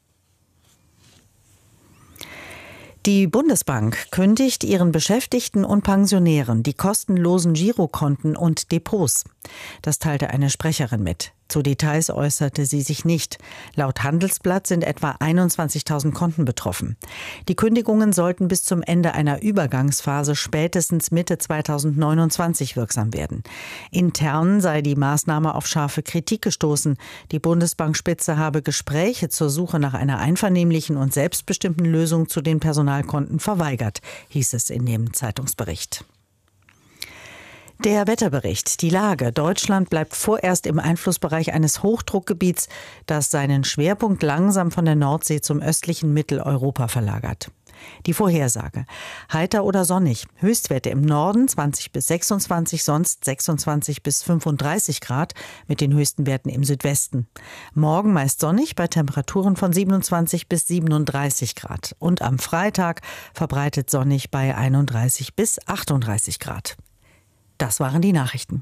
Die Bundesbank kündigt ihren Beschäftigten und Pensionären die kostenlosen Girokonten und Depots. Das teilte eine Sprecherin mit. Zu Details äußerte sie sich nicht. Laut Handelsblatt sind etwa 21.000 Konten betroffen. Die Kündigungen sollten bis zum Ende einer Übergangsphase spätestens Mitte 2029 wirksam werden. Intern sei die Maßnahme auf scharfe Kritik gestoßen. Die Bundesbankspitze habe Gespräche zur Suche nach einer einvernehmlichen und selbstbestimmten Lösung zu den Personalkonten verweigert, hieß es in dem Zeitungsbericht. Der Wetterbericht. Die Lage. Deutschland bleibt vorerst im Einflussbereich eines Hochdruckgebiets, das seinen Schwerpunkt langsam von der Nordsee zum östlichen Mitteleuropa verlagert. Die Vorhersage. Heiter oder sonnig. Höchstwerte im Norden 20 bis 26, sonst 26 bis 35 Grad mit den höchsten Werten im Südwesten. Morgen meist sonnig bei Temperaturen von 27 bis 37 Grad. Und am Freitag verbreitet sonnig bei 31 bis 38 Grad. Das waren die Nachrichten.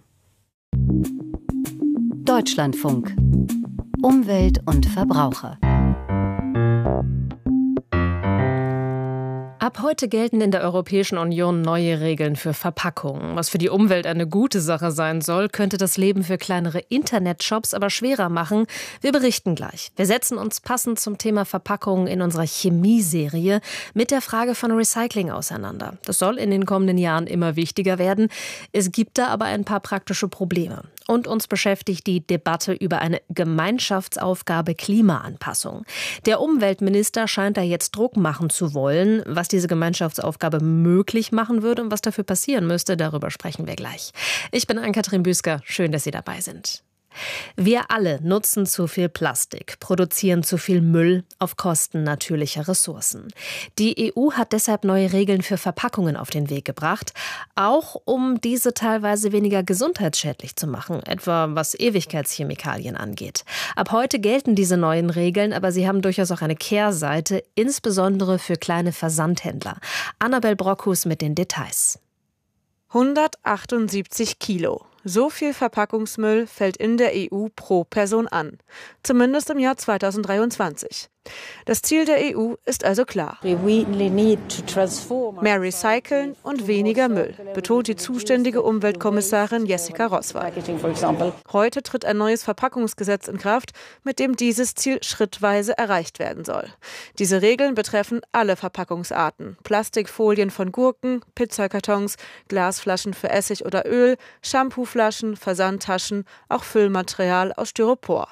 Deutschlandfunk. Umwelt und Verbraucher. Ab heute gelten in der Europäischen Union neue Regeln für Verpackungen. Was für die Umwelt eine gute Sache sein soll, könnte das Leben für kleinere Internetshops aber schwerer machen. Wir berichten gleich. Wir setzen uns passend zum Thema Verpackungen in unserer Chemieserie mit der Frage von Recycling auseinander. Das soll in den kommenden Jahren immer wichtiger werden. Es gibt da aber ein paar praktische Probleme. Und uns beschäftigt die Debatte über eine Gemeinschaftsaufgabe Klimaanpassung. Der Umweltminister scheint da jetzt Druck machen zu wollen. Was diese Gemeinschaftsaufgabe möglich machen würde und was dafür passieren müsste, darüber sprechen wir gleich. Ich bin Ann-Kathrin Büsker. Schön, dass Sie dabei sind. Wir alle nutzen zu viel Plastik, produzieren zu viel Müll auf Kosten natürlicher Ressourcen. Die EU hat deshalb neue Regeln für Verpackungen auf den Weg gebracht, auch um diese teilweise weniger gesundheitsschädlich zu machen, etwa was Ewigkeitschemikalien angeht. Ab heute gelten diese neuen Regeln, aber sie haben durchaus auch eine Kehrseite, insbesondere für kleine Versandhändler. Annabel Brockhus mit den Details. 178 Kilo. So viel Verpackungsmüll fällt in der EU pro Person an. Zumindest im Jahr 2023. Das Ziel der EU ist also klar. Mehr recyceln und weniger Müll, betont die zuständige Umweltkommissarin Jessica Roswall. Heute tritt ein neues Verpackungsgesetz in Kraft, mit dem dieses Ziel schrittweise erreicht werden soll. Diese Regeln betreffen alle Verpackungsarten. Plastikfolien von Gurken, Pizzakartons, Glasflaschen für Essig oder Öl, Shampooflaschen, Versandtaschen, auch Füllmaterial aus Styropor.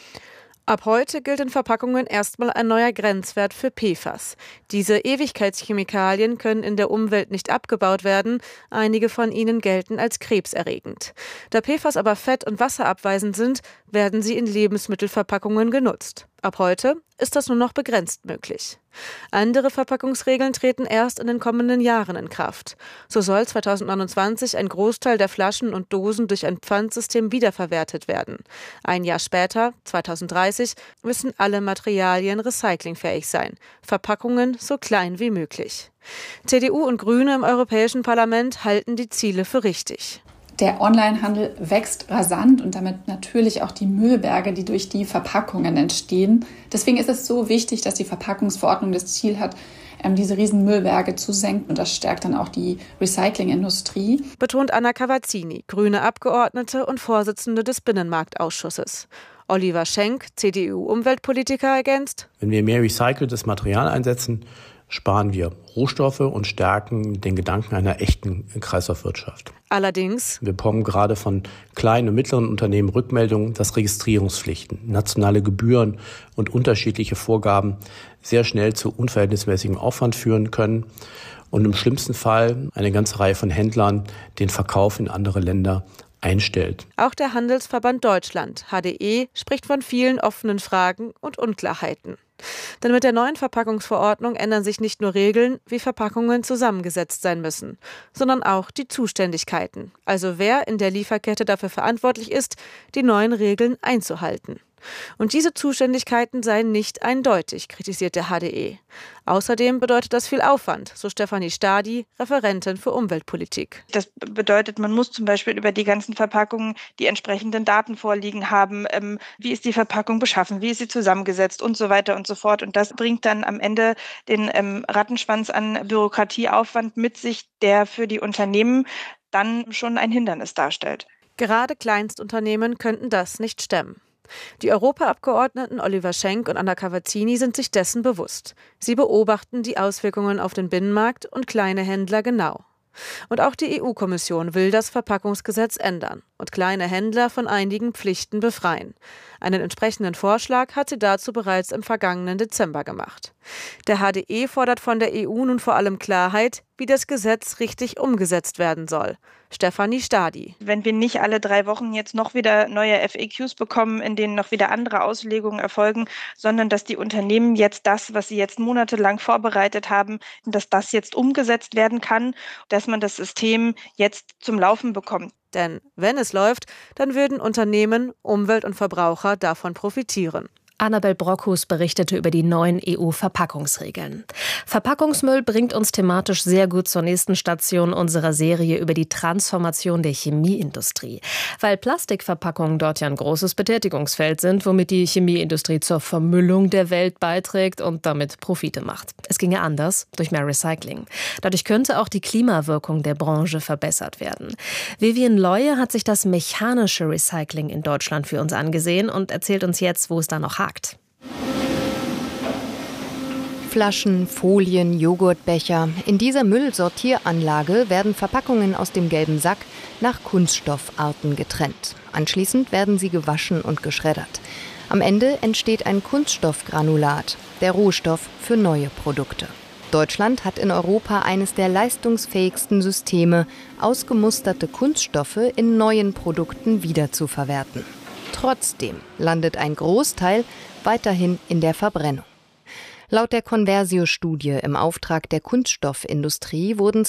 Ab heute gilt in Verpackungen erstmal ein neuer Grenzwert für PFAS. Diese Ewigkeitschemikalien können in der Umwelt nicht abgebaut werden. Einige von ihnen gelten als krebserregend. Da PFAS aber fett- und wasserabweisend sind, werden sie in Lebensmittelverpackungen genutzt. Ab heute ist das nur noch begrenzt möglich. Andere Verpackungsregeln treten erst in den kommenden Jahren in Kraft. So soll 2029 ein Großteil der Flaschen und Dosen durch ein Pfandsystem wiederverwertet werden. Ein Jahr später, 2030, müssen alle Materialien recyclingfähig sein. Verpackungen so klein wie möglich. CDU und Grüne im Europäischen Parlament halten die Ziele für richtig. Der Onlinehandel wächst rasant und damit natürlich auch die Müllberge, die durch die Verpackungen entstehen. Deswegen ist es so wichtig, dass die Verpackungsverordnung das Ziel hat, diese riesen Müllberge zu senken. Und das stärkt dann auch die Recyclingindustrie. Betont Anna Cavazzini, grüne Abgeordnete und Vorsitzende des Binnenmarktausschusses. Oliver Schenk, CDU-Umweltpolitiker, ergänzt: Wenn wir mehr recyceltes Material einsetzen, sparen wir Rohstoffe und stärken den Gedanken einer echten Kreislaufwirtschaft. Allerdings: Wir bekommen gerade von kleinen und mittleren Unternehmen Rückmeldungen, dass Registrierungspflichten, nationale Gebühren und unterschiedliche Vorgaben sehr schnell zu unverhältnismäßigem Aufwand führen können und im schlimmsten Fall eine ganze Reihe von Händlern den Verkauf in andere Länder einstellt. Auch der Handelsverband Deutschland, HDE, spricht von vielen offenen Fragen und Unklarheiten. Denn mit der neuen Verpackungsverordnung ändern sich nicht nur Regeln, wie Verpackungen zusammengesetzt sein müssen, sondern auch die Zuständigkeiten. Also wer in der Lieferkette dafür verantwortlich ist, die neuen Regeln einzuhalten. Und diese Zuständigkeiten seien nicht eindeutig, kritisiert der HDE. Außerdem bedeutet das viel Aufwand, so Stefanie Stadi, Referentin für Umweltpolitik. Das bedeutet, man muss zum Beispiel über die ganzen Verpackungen die entsprechenden Daten vorliegen haben. Wie ist die Verpackung beschaffen? Wie ist sie zusammengesetzt? Und so weiter und so fort. Und das bringt dann am Ende den Rattenschwanz an Bürokratieaufwand mit sich, der für die Unternehmen dann schon ein Hindernis darstellt. Gerade Kleinstunternehmen könnten das nicht stemmen. Die Europaabgeordneten Oliver Schenk und Anna Cavazzini sind sich dessen bewusst. Sie beobachten die Auswirkungen auf den Binnenmarkt und kleine Händler genau. Und auch die EU-Kommission will das Verpackungsgesetz ändern und kleine Händler von einigen Pflichten befreien. Einen entsprechenden Vorschlag hat sie dazu bereits im vergangenen Dezember gemacht. Der HDE fordert von der EU nun vor allem Klarheit, wie das Gesetz richtig umgesetzt werden soll. Stefanie Stadi. Wenn wir nicht alle 3 Wochen jetzt noch wieder neue FAQs bekommen, in denen noch wieder andere Auslegungen erfolgen, sondern dass die Unternehmen jetzt das, was sie jetzt monatelang vorbereitet haben, dass das jetzt umgesetzt werden kann, dass man das System jetzt zum Laufen bekommt. Denn wenn es läuft, dann würden Unternehmen, Umwelt und Verbraucher davon profitieren. Annabel Brockhus berichtete über die neuen EU-Verpackungsregeln. Verpackungsmüll bringt uns thematisch sehr gut zur nächsten Station unserer Serie über die Transformation der Chemieindustrie. Weil Plastikverpackungen dort ja ein großes Betätigungsfeld sind, womit die Chemieindustrie zur Vermüllung der Welt beiträgt und damit Profite macht. Es ginge anders, durch mehr Recycling. Dadurch könnte auch die Klimawirkung der Branche verbessert werden. Vivian Leue hat sich das mechanische Recycling in Deutschland für uns angesehen und erzählt uns jetzt, wo es da noch hakt. Flaschen, Folien, Joghurtbecher. In dieser Müllsortieranlage werden Verpackungen aus dem gelben Sack nach Kunststoffarten getrennt. Anschließend werden sie gewaschen und geschreddert. Am Ende entsteht ein Kunststoffgranulat, der Rohstoff für neue Produkte. Deutschland hat in Europa eines der leistungsfähigsten Systeme, ausgemusterte Kunststoffe in neuen Produkten wiederzuverwerten. Trotzdem landet ein Großteil weiterhin in der Verbrennung. Laut der Conversio-Studie im Auftrag der Kunststoffindustrie wurden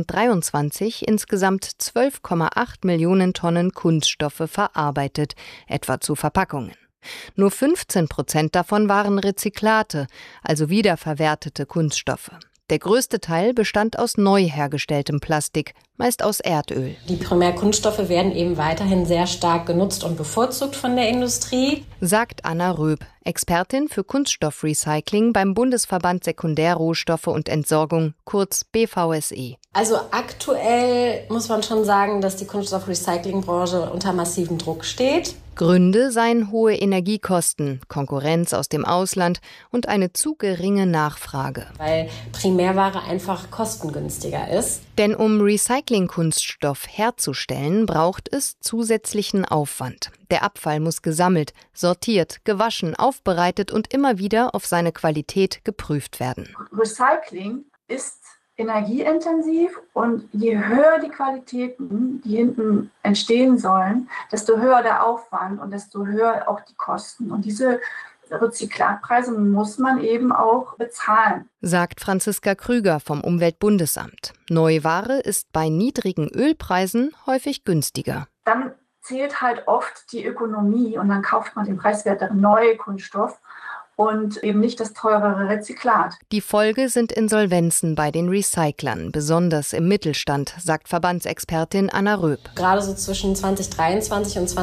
2023 insgesamt 12,8 Millionen Tonnen Kunststoffe verarbeitet, etwa zu Verpackungen. Nur 15% davon waren Rezyklate, also wiederverwertete Kunststoffe. Der größte Teil bestand aus neu hergestelltem Plastik, meist aus Erdöl. Die Primärkunststoffe werden eben weiterhin sehr stark genutzt und bevorzugt von der Industrie, sagt Anna Röb, Expertin für Kunststoffrecycling beim Bundesverband Sekundärrohstoffe und Entsorgung, kurz BVSE. Also aktuell muss man schon sagen, dass die Kunststoffrecyclingbranche unter massivem Druck steht. Gründe seien hohe Energiekosten, Konkurrenz aus dem Ausland und eine zu geringe Nachfrage. Weil Primärware einfach kostengünstiger ist. Denn um Recyclingkunststoff herzustellen, braucht es zusätzlichen Aufwand. Der Abfall muss gesammelt, sortiert, gewaschen, aufbereitet und immer wieder auf seine Qualität geprüft werden. Recycling ist energieintensiv und je höher die Qualitäten, die hinten entstehen sollen, desto höher der Aufwand und desto höher auch die Kosten. Und diese Rezyklatpreise muss man eben auch bezahlen, sagt Franziska Krüger vom Umweltbundesamt. Neuware ist bei niedrigen Ölpreisen häufig günstiger. Dann zählt halt oft die Ökonomie und dann kauft man den preiswerteren neuen Kunststoff und eben nicht das teurere Rezyklat. Die Folge sind Insolvenzen bei den Recyclern, besonders im Mittelstand, sagt Verbandsexpertin Anna Röb. Gerade so zwischen 2023 und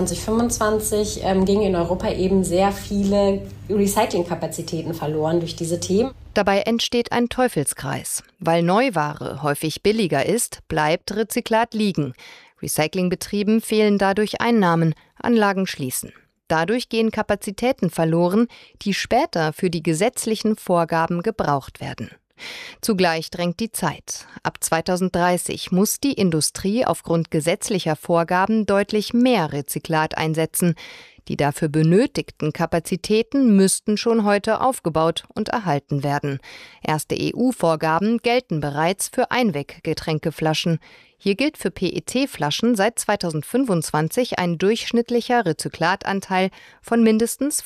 2025 gingen in Europa eben sehr viele Recyclingkapazitäten verloren durch diese Themen. Dabei entsteht ein Teufelskreis. Weil Neuware häufig billiger ist, bleibt Rezyklat liegen. Recyclingbetrieben fehlen dadurch Einnahmen, Anlagen schließen. Dadurch gehen Kapazitäten verloren, die später für die gesetzlichen Vorgaben gebraucht werden. Zugleich drängt die Zeit. Ab 2030 muss die Industrie aufgrund gesetzlicher Vorgaben deutlich mehr Rezyklat einsetzen. Die dafür benötigten Kapazitäten müssten schon heute aufgebaut und erhalten werden. Erste EU-Vorgaben gelten bereits für Einweggetränkeflaschen. Hier gilt für PET-Flaschen seit 2025 ein durchschnittlicher Rezyklatanteil von mindestens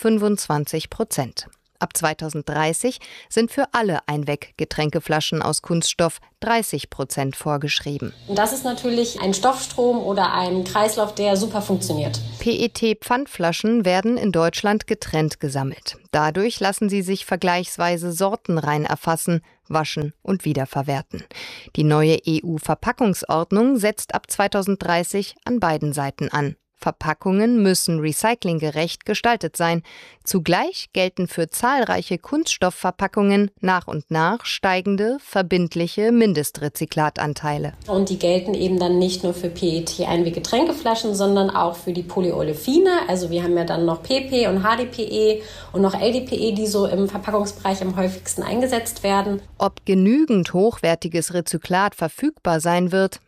25%. Ab 2030 sind für alle Einweggetränkeflaschen aus Kunststoff 30% vorgeschrieben. Und das ist natürlich ein Stoffstrom oder ein Kreislauf, der super funktioniert. PET-Pfandflaschen werden in Deutschland getrennt gesammelt. Dadurch lassen sie sich vergleichsweise sortenrein erfassen, waschen und wiederverwerten. Die neue EU-Verpackungsordnung setzt ab 2030 an beiden Seiten an. Verpackungen müssen recyclinggerecht gestaltet sein. Zugleich gelten für zahlreiche Kunststoffverpackungen nach und nach steigende, verbindliche Mindestrezyklatanteile. Und die gelten eben dann nicht nur für PET-Einweggetränkeflaschen, sondern auch für die Polyolefine. Also wir haben ja dann noch PP und HDPE und noch LDPE, die so im Verpackungsbereich am häufigsten eingesetzt werden. Ob genügend hochwertiges Rezyklat verfügbar sein wird,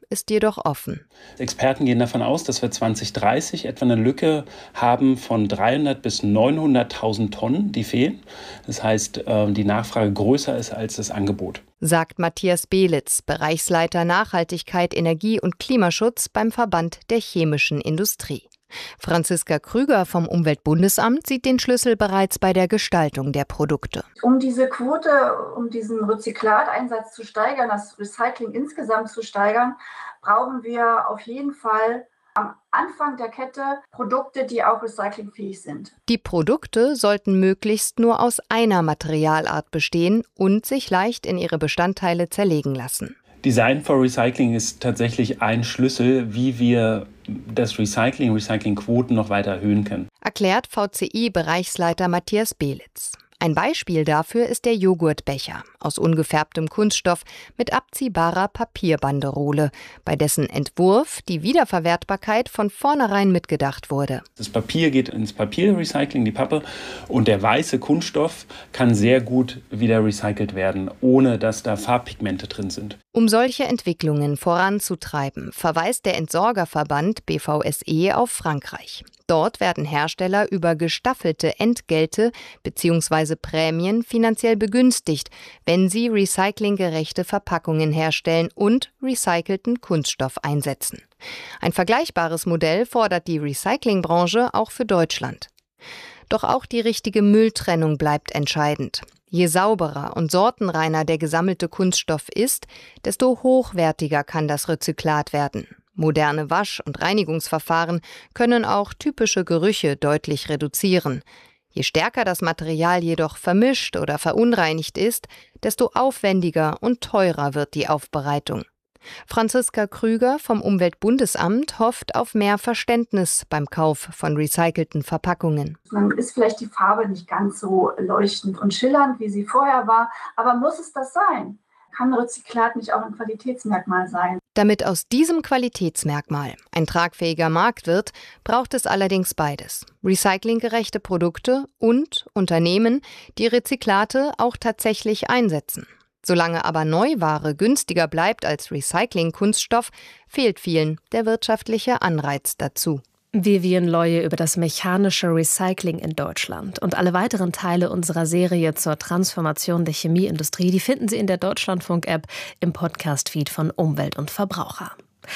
ist jedoch offen. Experten gehen davon aus, dass wir 2030 etwa eine Lücke haben von 300.000 bis 900.000 Tonnen, die fehlen. Das heißt, die Nachfrage größer ist als das Angebot. Sagt Matthias Belitz, Bereichsleiter Nachhaltigkeit, Energie und Klimaschutz beim Verband der chemischen Industrie. Franziska Krüger vom Umweltbundesamt sieht den Schlüssel bereits bei der Gestaltung der Produkte. Um diese Quote, um diesen Rezyklateinsatz zu steigern, das Recycling insgesamt zu steigern, brauchen wir auf jeden Fall am Anfang der Kette Produkte, die auch recyclingfähig sind. Die Produkte sollten möglichst nur aus einer Materialart bestehen und sich leicht in ihre Bestandteile zerlegen lassen. Design for Recycling ist tatsächlich ein Schlüssel, wie wir das Recyclingquoten noch weiter erhöhen können. Erklärt VCI-Bereichsleiter Matthias Belitz. Ein Beispiel dafür ist der Joghurtbecher aus ungefärbtem Kunststoff mit abziehbarer Papierbanderole, bei dessen Entwurf die Wiederverwertbarkeit von vornherein mitgedacht wurde. Das Papier geht ins Papierrecycling, die Pappe, und der weiße Kunststoff kann sehr gut wieder recycelt werden, ohne dass da Farbpigmente drin sind. Um solche Entwicklungen voranzutreiben, verweist der Entsorgerverband BVSE auf Frankreich. Dort werden Hersteller über gestaffelte Entgelte bzw. Prämien finanziell begünstigt, wenn sie recyclinggerechte Verpackungen herstellen und recycelten Kunststoff einsetzen. Ein vergleichbares Modell fordert die Recyclingbranche auch für Deutschland. Doch auch die richtige Mülltrennung bleibt entscheidend. Je sauberer und sortenreiner der gesammelte Kunststoff ist, desto hochwertiger kann das Rezyklat werden. Moderne Wasch- und Reinigungsverfahren können auch typische Gerüche deutlich reduzieren. Je stärker das Material jedoch vermischt oder verunreinigt ist, desto aufwendiger und teurer wird die Aufbereitung. Franziska Krüger vom Umweltbundesamt hofft auf mehr Verständnis beim Kauf von recycelten Verpackungen. Dann ist vielleicht die Farbe nicht ganz so leuchtend und schillernd, wie sie vorher war, aber muss es das sein? Kann Rezyklat nicht auch ein Qualitätsmerkmal sein? Damit aus diesem Qualitätsmerkmal ein tragfähiger Markt wird, braucht es allerdings beides. Recyclinggerechte Produkte und Unternehmen, die Rezyklate auch tatsächlich einsetzen. Solange aber Neuware günstiger bleibt als Recycling-Kunststoff, fehlt vielen der wirtschaftliche Anreiz dazu. Vivian Leue über das mechanische Recycling in Deutschland und alle weiteren Teile unserer Serie zur Transformation der Chemieindustrie, die finden Sie in der Deutschlandfunk-App im Podcast-Feed von Umwelt und Verbraucher.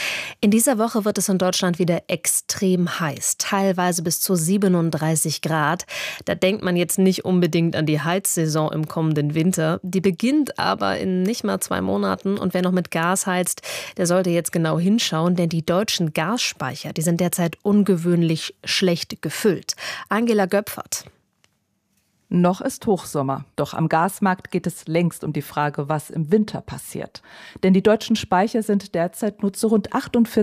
In dieser Woche wird es in Deutschland wieder extrem heiß, teilweise bis zu 37 Grad. Da denkt man jetzt nicht unbedingt an die Heizsaison im kommenden Winter. Die beginnt aber in nicht mal 2 Monaten. Und wer noch mit Gas heizt, der sollte jetzt genau hinschauen, denn die deutschen Gasspeicher, die sind derzeit ungewöhnlich schlecht gefüllt. Angela Göpfert. Noch ist Hochsommer, doch am Gasmarkt geht es längst um die Frage, was im Winter passiert. Denn die deutschen Speicher sind derzeit nur zu rund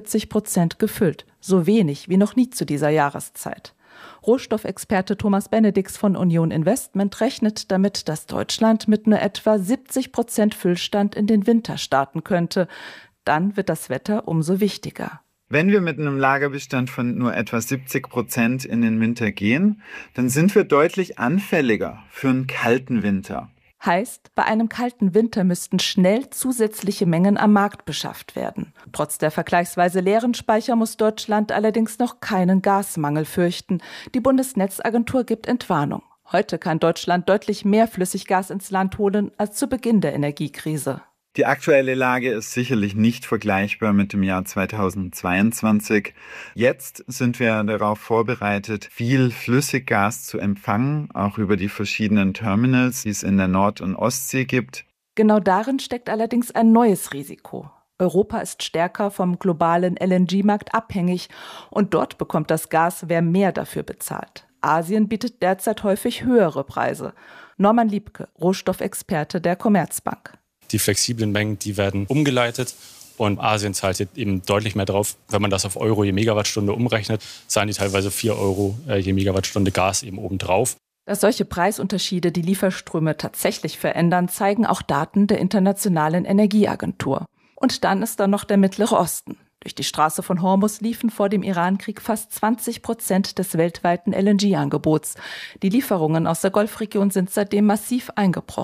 48% gefüllt, so wenig wie noch nie zu dieser Jahreszeit. Rohstoffexperte Thomas Benedix von Union Investment rechnet damit, dass Deutschland mit nur etwa 70% Füllstand in den Winter starten könnte. Dann wird das Wetter umso wichtiger. Wenn wir mit einem Lagerbestand von nur etwa 70% in den Winter gehen, dann sind wir deutlich anfälliger für einen kalten Winter. Heißt, bei einem kalten Winter müssten schnell zusätzliche Mengen am Markt beschafft werden. Trotz der vergleichsweise leeren Speicher muss Deutschland allerdings noch keinen Gasmangel fürchten. Die Bundesnetzagentur gibt Entwarnung. Heute kann Deutschland deutlich mehr Flüssiggas ins Land holen als zu Beginn der Energiekrise. Die aktuelle Lage ist sicherlich nicht vergleichbar mit dem Jahr 2022. Jetzt sind wir darauf vorbereitet, viel Flüssiggas zu empfangen, auch über die verschiedenen Terminals, die es in der Nord- und Ostsee gibt. Genau darin steckt allerdings ein neues Risiko. Europa ist stärker vom globalen LNG-Markt abhängig und dort bekommt das Gas, wer mehr dafür bezahlt. Asien bietet derzeit häufig höhere Preise. Norman Liebke, Rohstoffexperte der Commerzbank. Die flexiblen Mengen, die werden umgeleitet und Asien zahlt jetzt eben deutlich mehr drauf. Wenn man das auf Euro je Megawattstunde umrechnet, zahlen die teilweise 4 Euro je Megawattstunde Gas eben obendrauf. Dass solche Preisunterschiede die Lieferströme tatsächlich verändern, zeigen auch Daten der Internationalen Energieagentur. Und dann ist da noch der Mittlere Osten. Durch die Straße von Hormuz liefen vor dem Irankrieg fast 20% des weltweiten LNG-Angebots. Die Lieferungen aus der Golfregion sind seitdem massiv eingebrochen.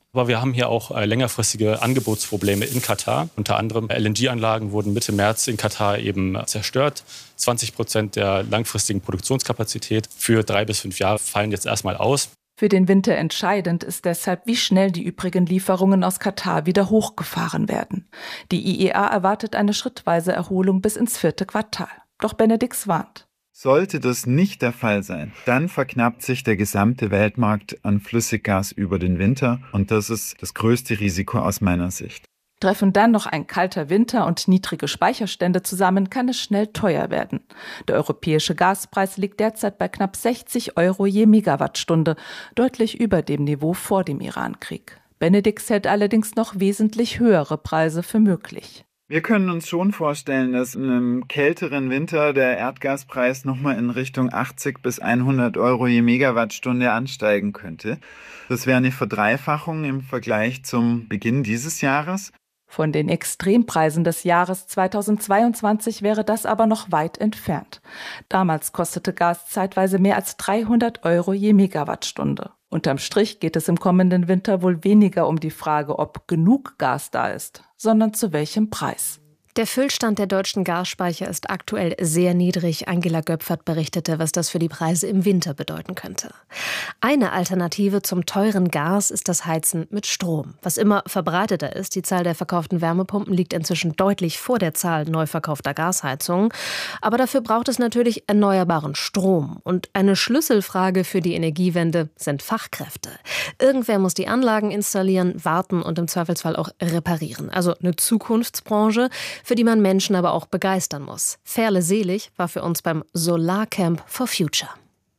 Aber wir haben hier auch längerfristige Angebotsprobleme in Katar. Unter anderem LNG-Anlagen wurden Mitte März in Katar eben zerstört. 20% der langfristigen Produktionskapazität für 3 bis 5 Jahre fallen jetzt erstmal aus. Für den Winter entscheidend ist deshalb, wie schnell die übrigen Lieferungen aus Katar wieder hochgefahren werden. Die IEA erwartet eine schrittweise Erholung bis ins 4. Quartal. Doch Benedix warnt. Sollte das nicht der Fall sein, dann verknappt sich der gesamte Weltmarkt an Flüssiggas über den Winter. Und das ist das größte Risiko aus meiner Sicht. Treffen dann noch ein kalter Winter und niedrige Speicherstände zusammen, kann es schnell teuer werden. Der europäische Gaspreis liegt derzeit bei knapp 60 € je Megawattstunde, deutlich über dem Niveau vor dem Irankrieg. Benedix hält allerdings noch wesentlich höhere Preise für möglich. Wir können uns schon vorstellen, dass in einem kälteren Winter der Erdgaspreis nochmal in Richtung 80 bis 100 € je Megawattstunde ansteigen könnte. Das wäre eine Verdreifachung im Vergleich zum Beginn dieses Jahres. Von den Extrempreisen des Jahres 2022 wäre das aber noch weit entfernt. Damals kostete Gas zeitweise mehr als 300 € je Megawattstunde. Unterm Strich geht es im kommenden Winter wohl weniger um die Frage, ob genug Gas da ist, sondern zu welchem Preis. Der Füllstand der deutschen Gasspeicher ist aktuell sehr niedrig. Angela Göpfert berichtete, was das für die Preise im Winter bedeuten könnte. Eine Alternative zum teuren Gas ist das Heizen mit Strom, was immer verbreiteter ist. Die Zahl der verkauften Wärmepumpen liegt inzwischen deutlich vor der Zahl neu verkaufter Gasheizungen. Aber dafür braucht es natürlich erneuerbaren Strom. Und eine Schlüsselfrage für die Energiewende sind Fachkräfte. Irgendwer muss die Anlagen installieren, warten und im Zweifelsfall auch reparieren. Also eine Zukunftsbranche, für die man Menschen aber auch begeistern muss. Ferle Selig war für uns beim Solarcamp for Future.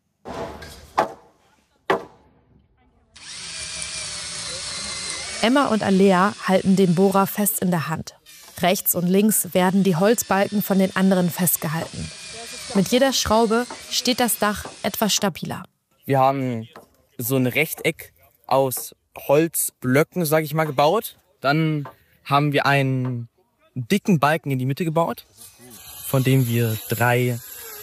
Emma und Alea halten den Bohrer fest in der Hand. Rechts und links werden die Holzbalken von den anderen festgehalten. Mit jeder Schraube steht das Dach etwas stabiler. Wir haben so ein Rechteck aus Holzblöcken, sage ich mal, gebaut. Dann haben wir einen dicken Balken in die Mitte gebaut, von dem wir 3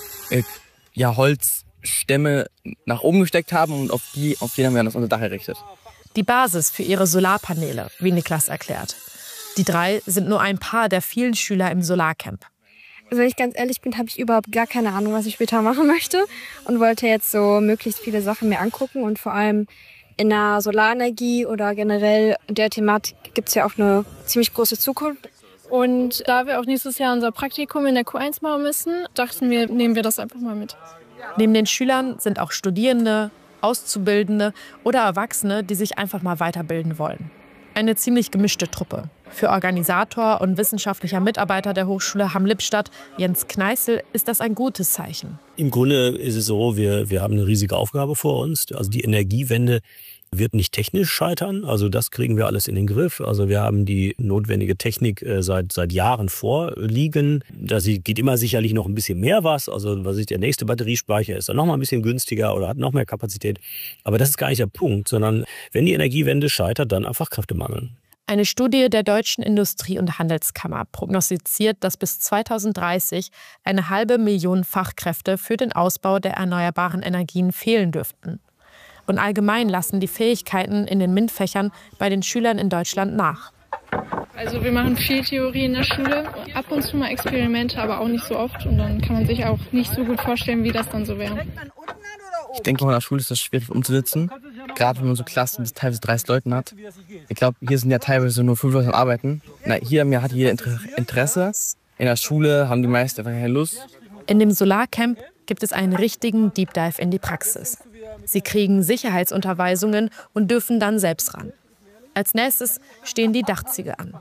Holzstämme nach oben gesteckt haben und auf die haben wir unser Dach errichtet. Die Basis für ihre Solarpaneele, wie Niklas erklärt. Die 3 sind nur ein paar der vielen Schüler im Solarcamp. Also wenn ich ganz ehrlich bin, habe ich überhaupt gar keine Ahnung, was ich später machen möchte und wollte jetzt so möglichst viele Sachen mir angucken und vor allem in der Solarenergie oder generell in der Thematik gibt es ja auch eine ziemlich große Zukunft. Und da wir auch nächstes Jahr unser Praktikum in der Q1 machen müssen, dachten wir, nehmen wir das einfach mal mit. Neben den Schülern sind auch Studierende, Auszubildende oder Erwachsene, die sich einfach mal weiterbilden wollen. Eine ziemlich gemischte Truppe. Für Organisator und wissenschaftlicher Mitarbeiter der Hochschule Hamm-Lippstadt, Jens Kneißl, ist das ein gutes Zeichen. Im Grunde ist es so, wir haben eine riesige Aufgabe vor uns. Also die Energiewende wird nicht technisch scheitern, also das kriegen wir alles in den Griff. Also wir haben die notwendige Technik seit Jahren vorliegen. Da geht immer sicherlich noch ein bisschen mehr was. Also der nächste Batteriespeicher ist dann noch mal ein bisschen günstiger oder hat noch mehr Kapazität. Aber das ist gar nicht der Punkt, sondern wenn die Energiewende scheitert, dann einfach Fachkräftemangel. Eine Studie der Deutschen Industrie- und Handelskammer prognostiziert, dass bis 2030 500.000 Fachkräfte für den Ausbau der erneuerbaren Energien fehlen dürften. Und allgemein lassen die Fähigkeiten in den MINT-Fächern bei den Schülern in Deutschland nach. Also wir machen viel Theorie in der Schule, ab und zu mal Experimente, aber auch nicht so oft. Und dann kann man sich auch nicht so gut vorstellen, wie das dann so wäre. Ich denke, in der Schule ist das schwierig umzusetzen, gerade wenn man so Klassen bis teilweise 30 Leuten hat. Ich glaube, hier sind ja teilweise nur 5 Leute am Arbeiten. Hier hat jeder Interesse. In der Schule haben die meisten einfach keine Lust. In dem Solarcamp gibt es einen richtigen Deep Dive in die Praxis. Sie kriegen Sicherheitsunterweisungen und dürfen dann selbst ran. Als nächstes stehen die Dachziegel an.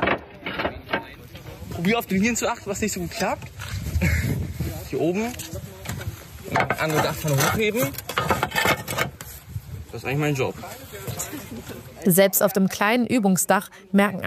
Probier auf den Hirn zu achten, was nicht so gut klappt. Hier oben. Andere Dachpfanne hochheben. Das ist eigentlich mein Job. Selbst auf dem kleinen Übungsdach merken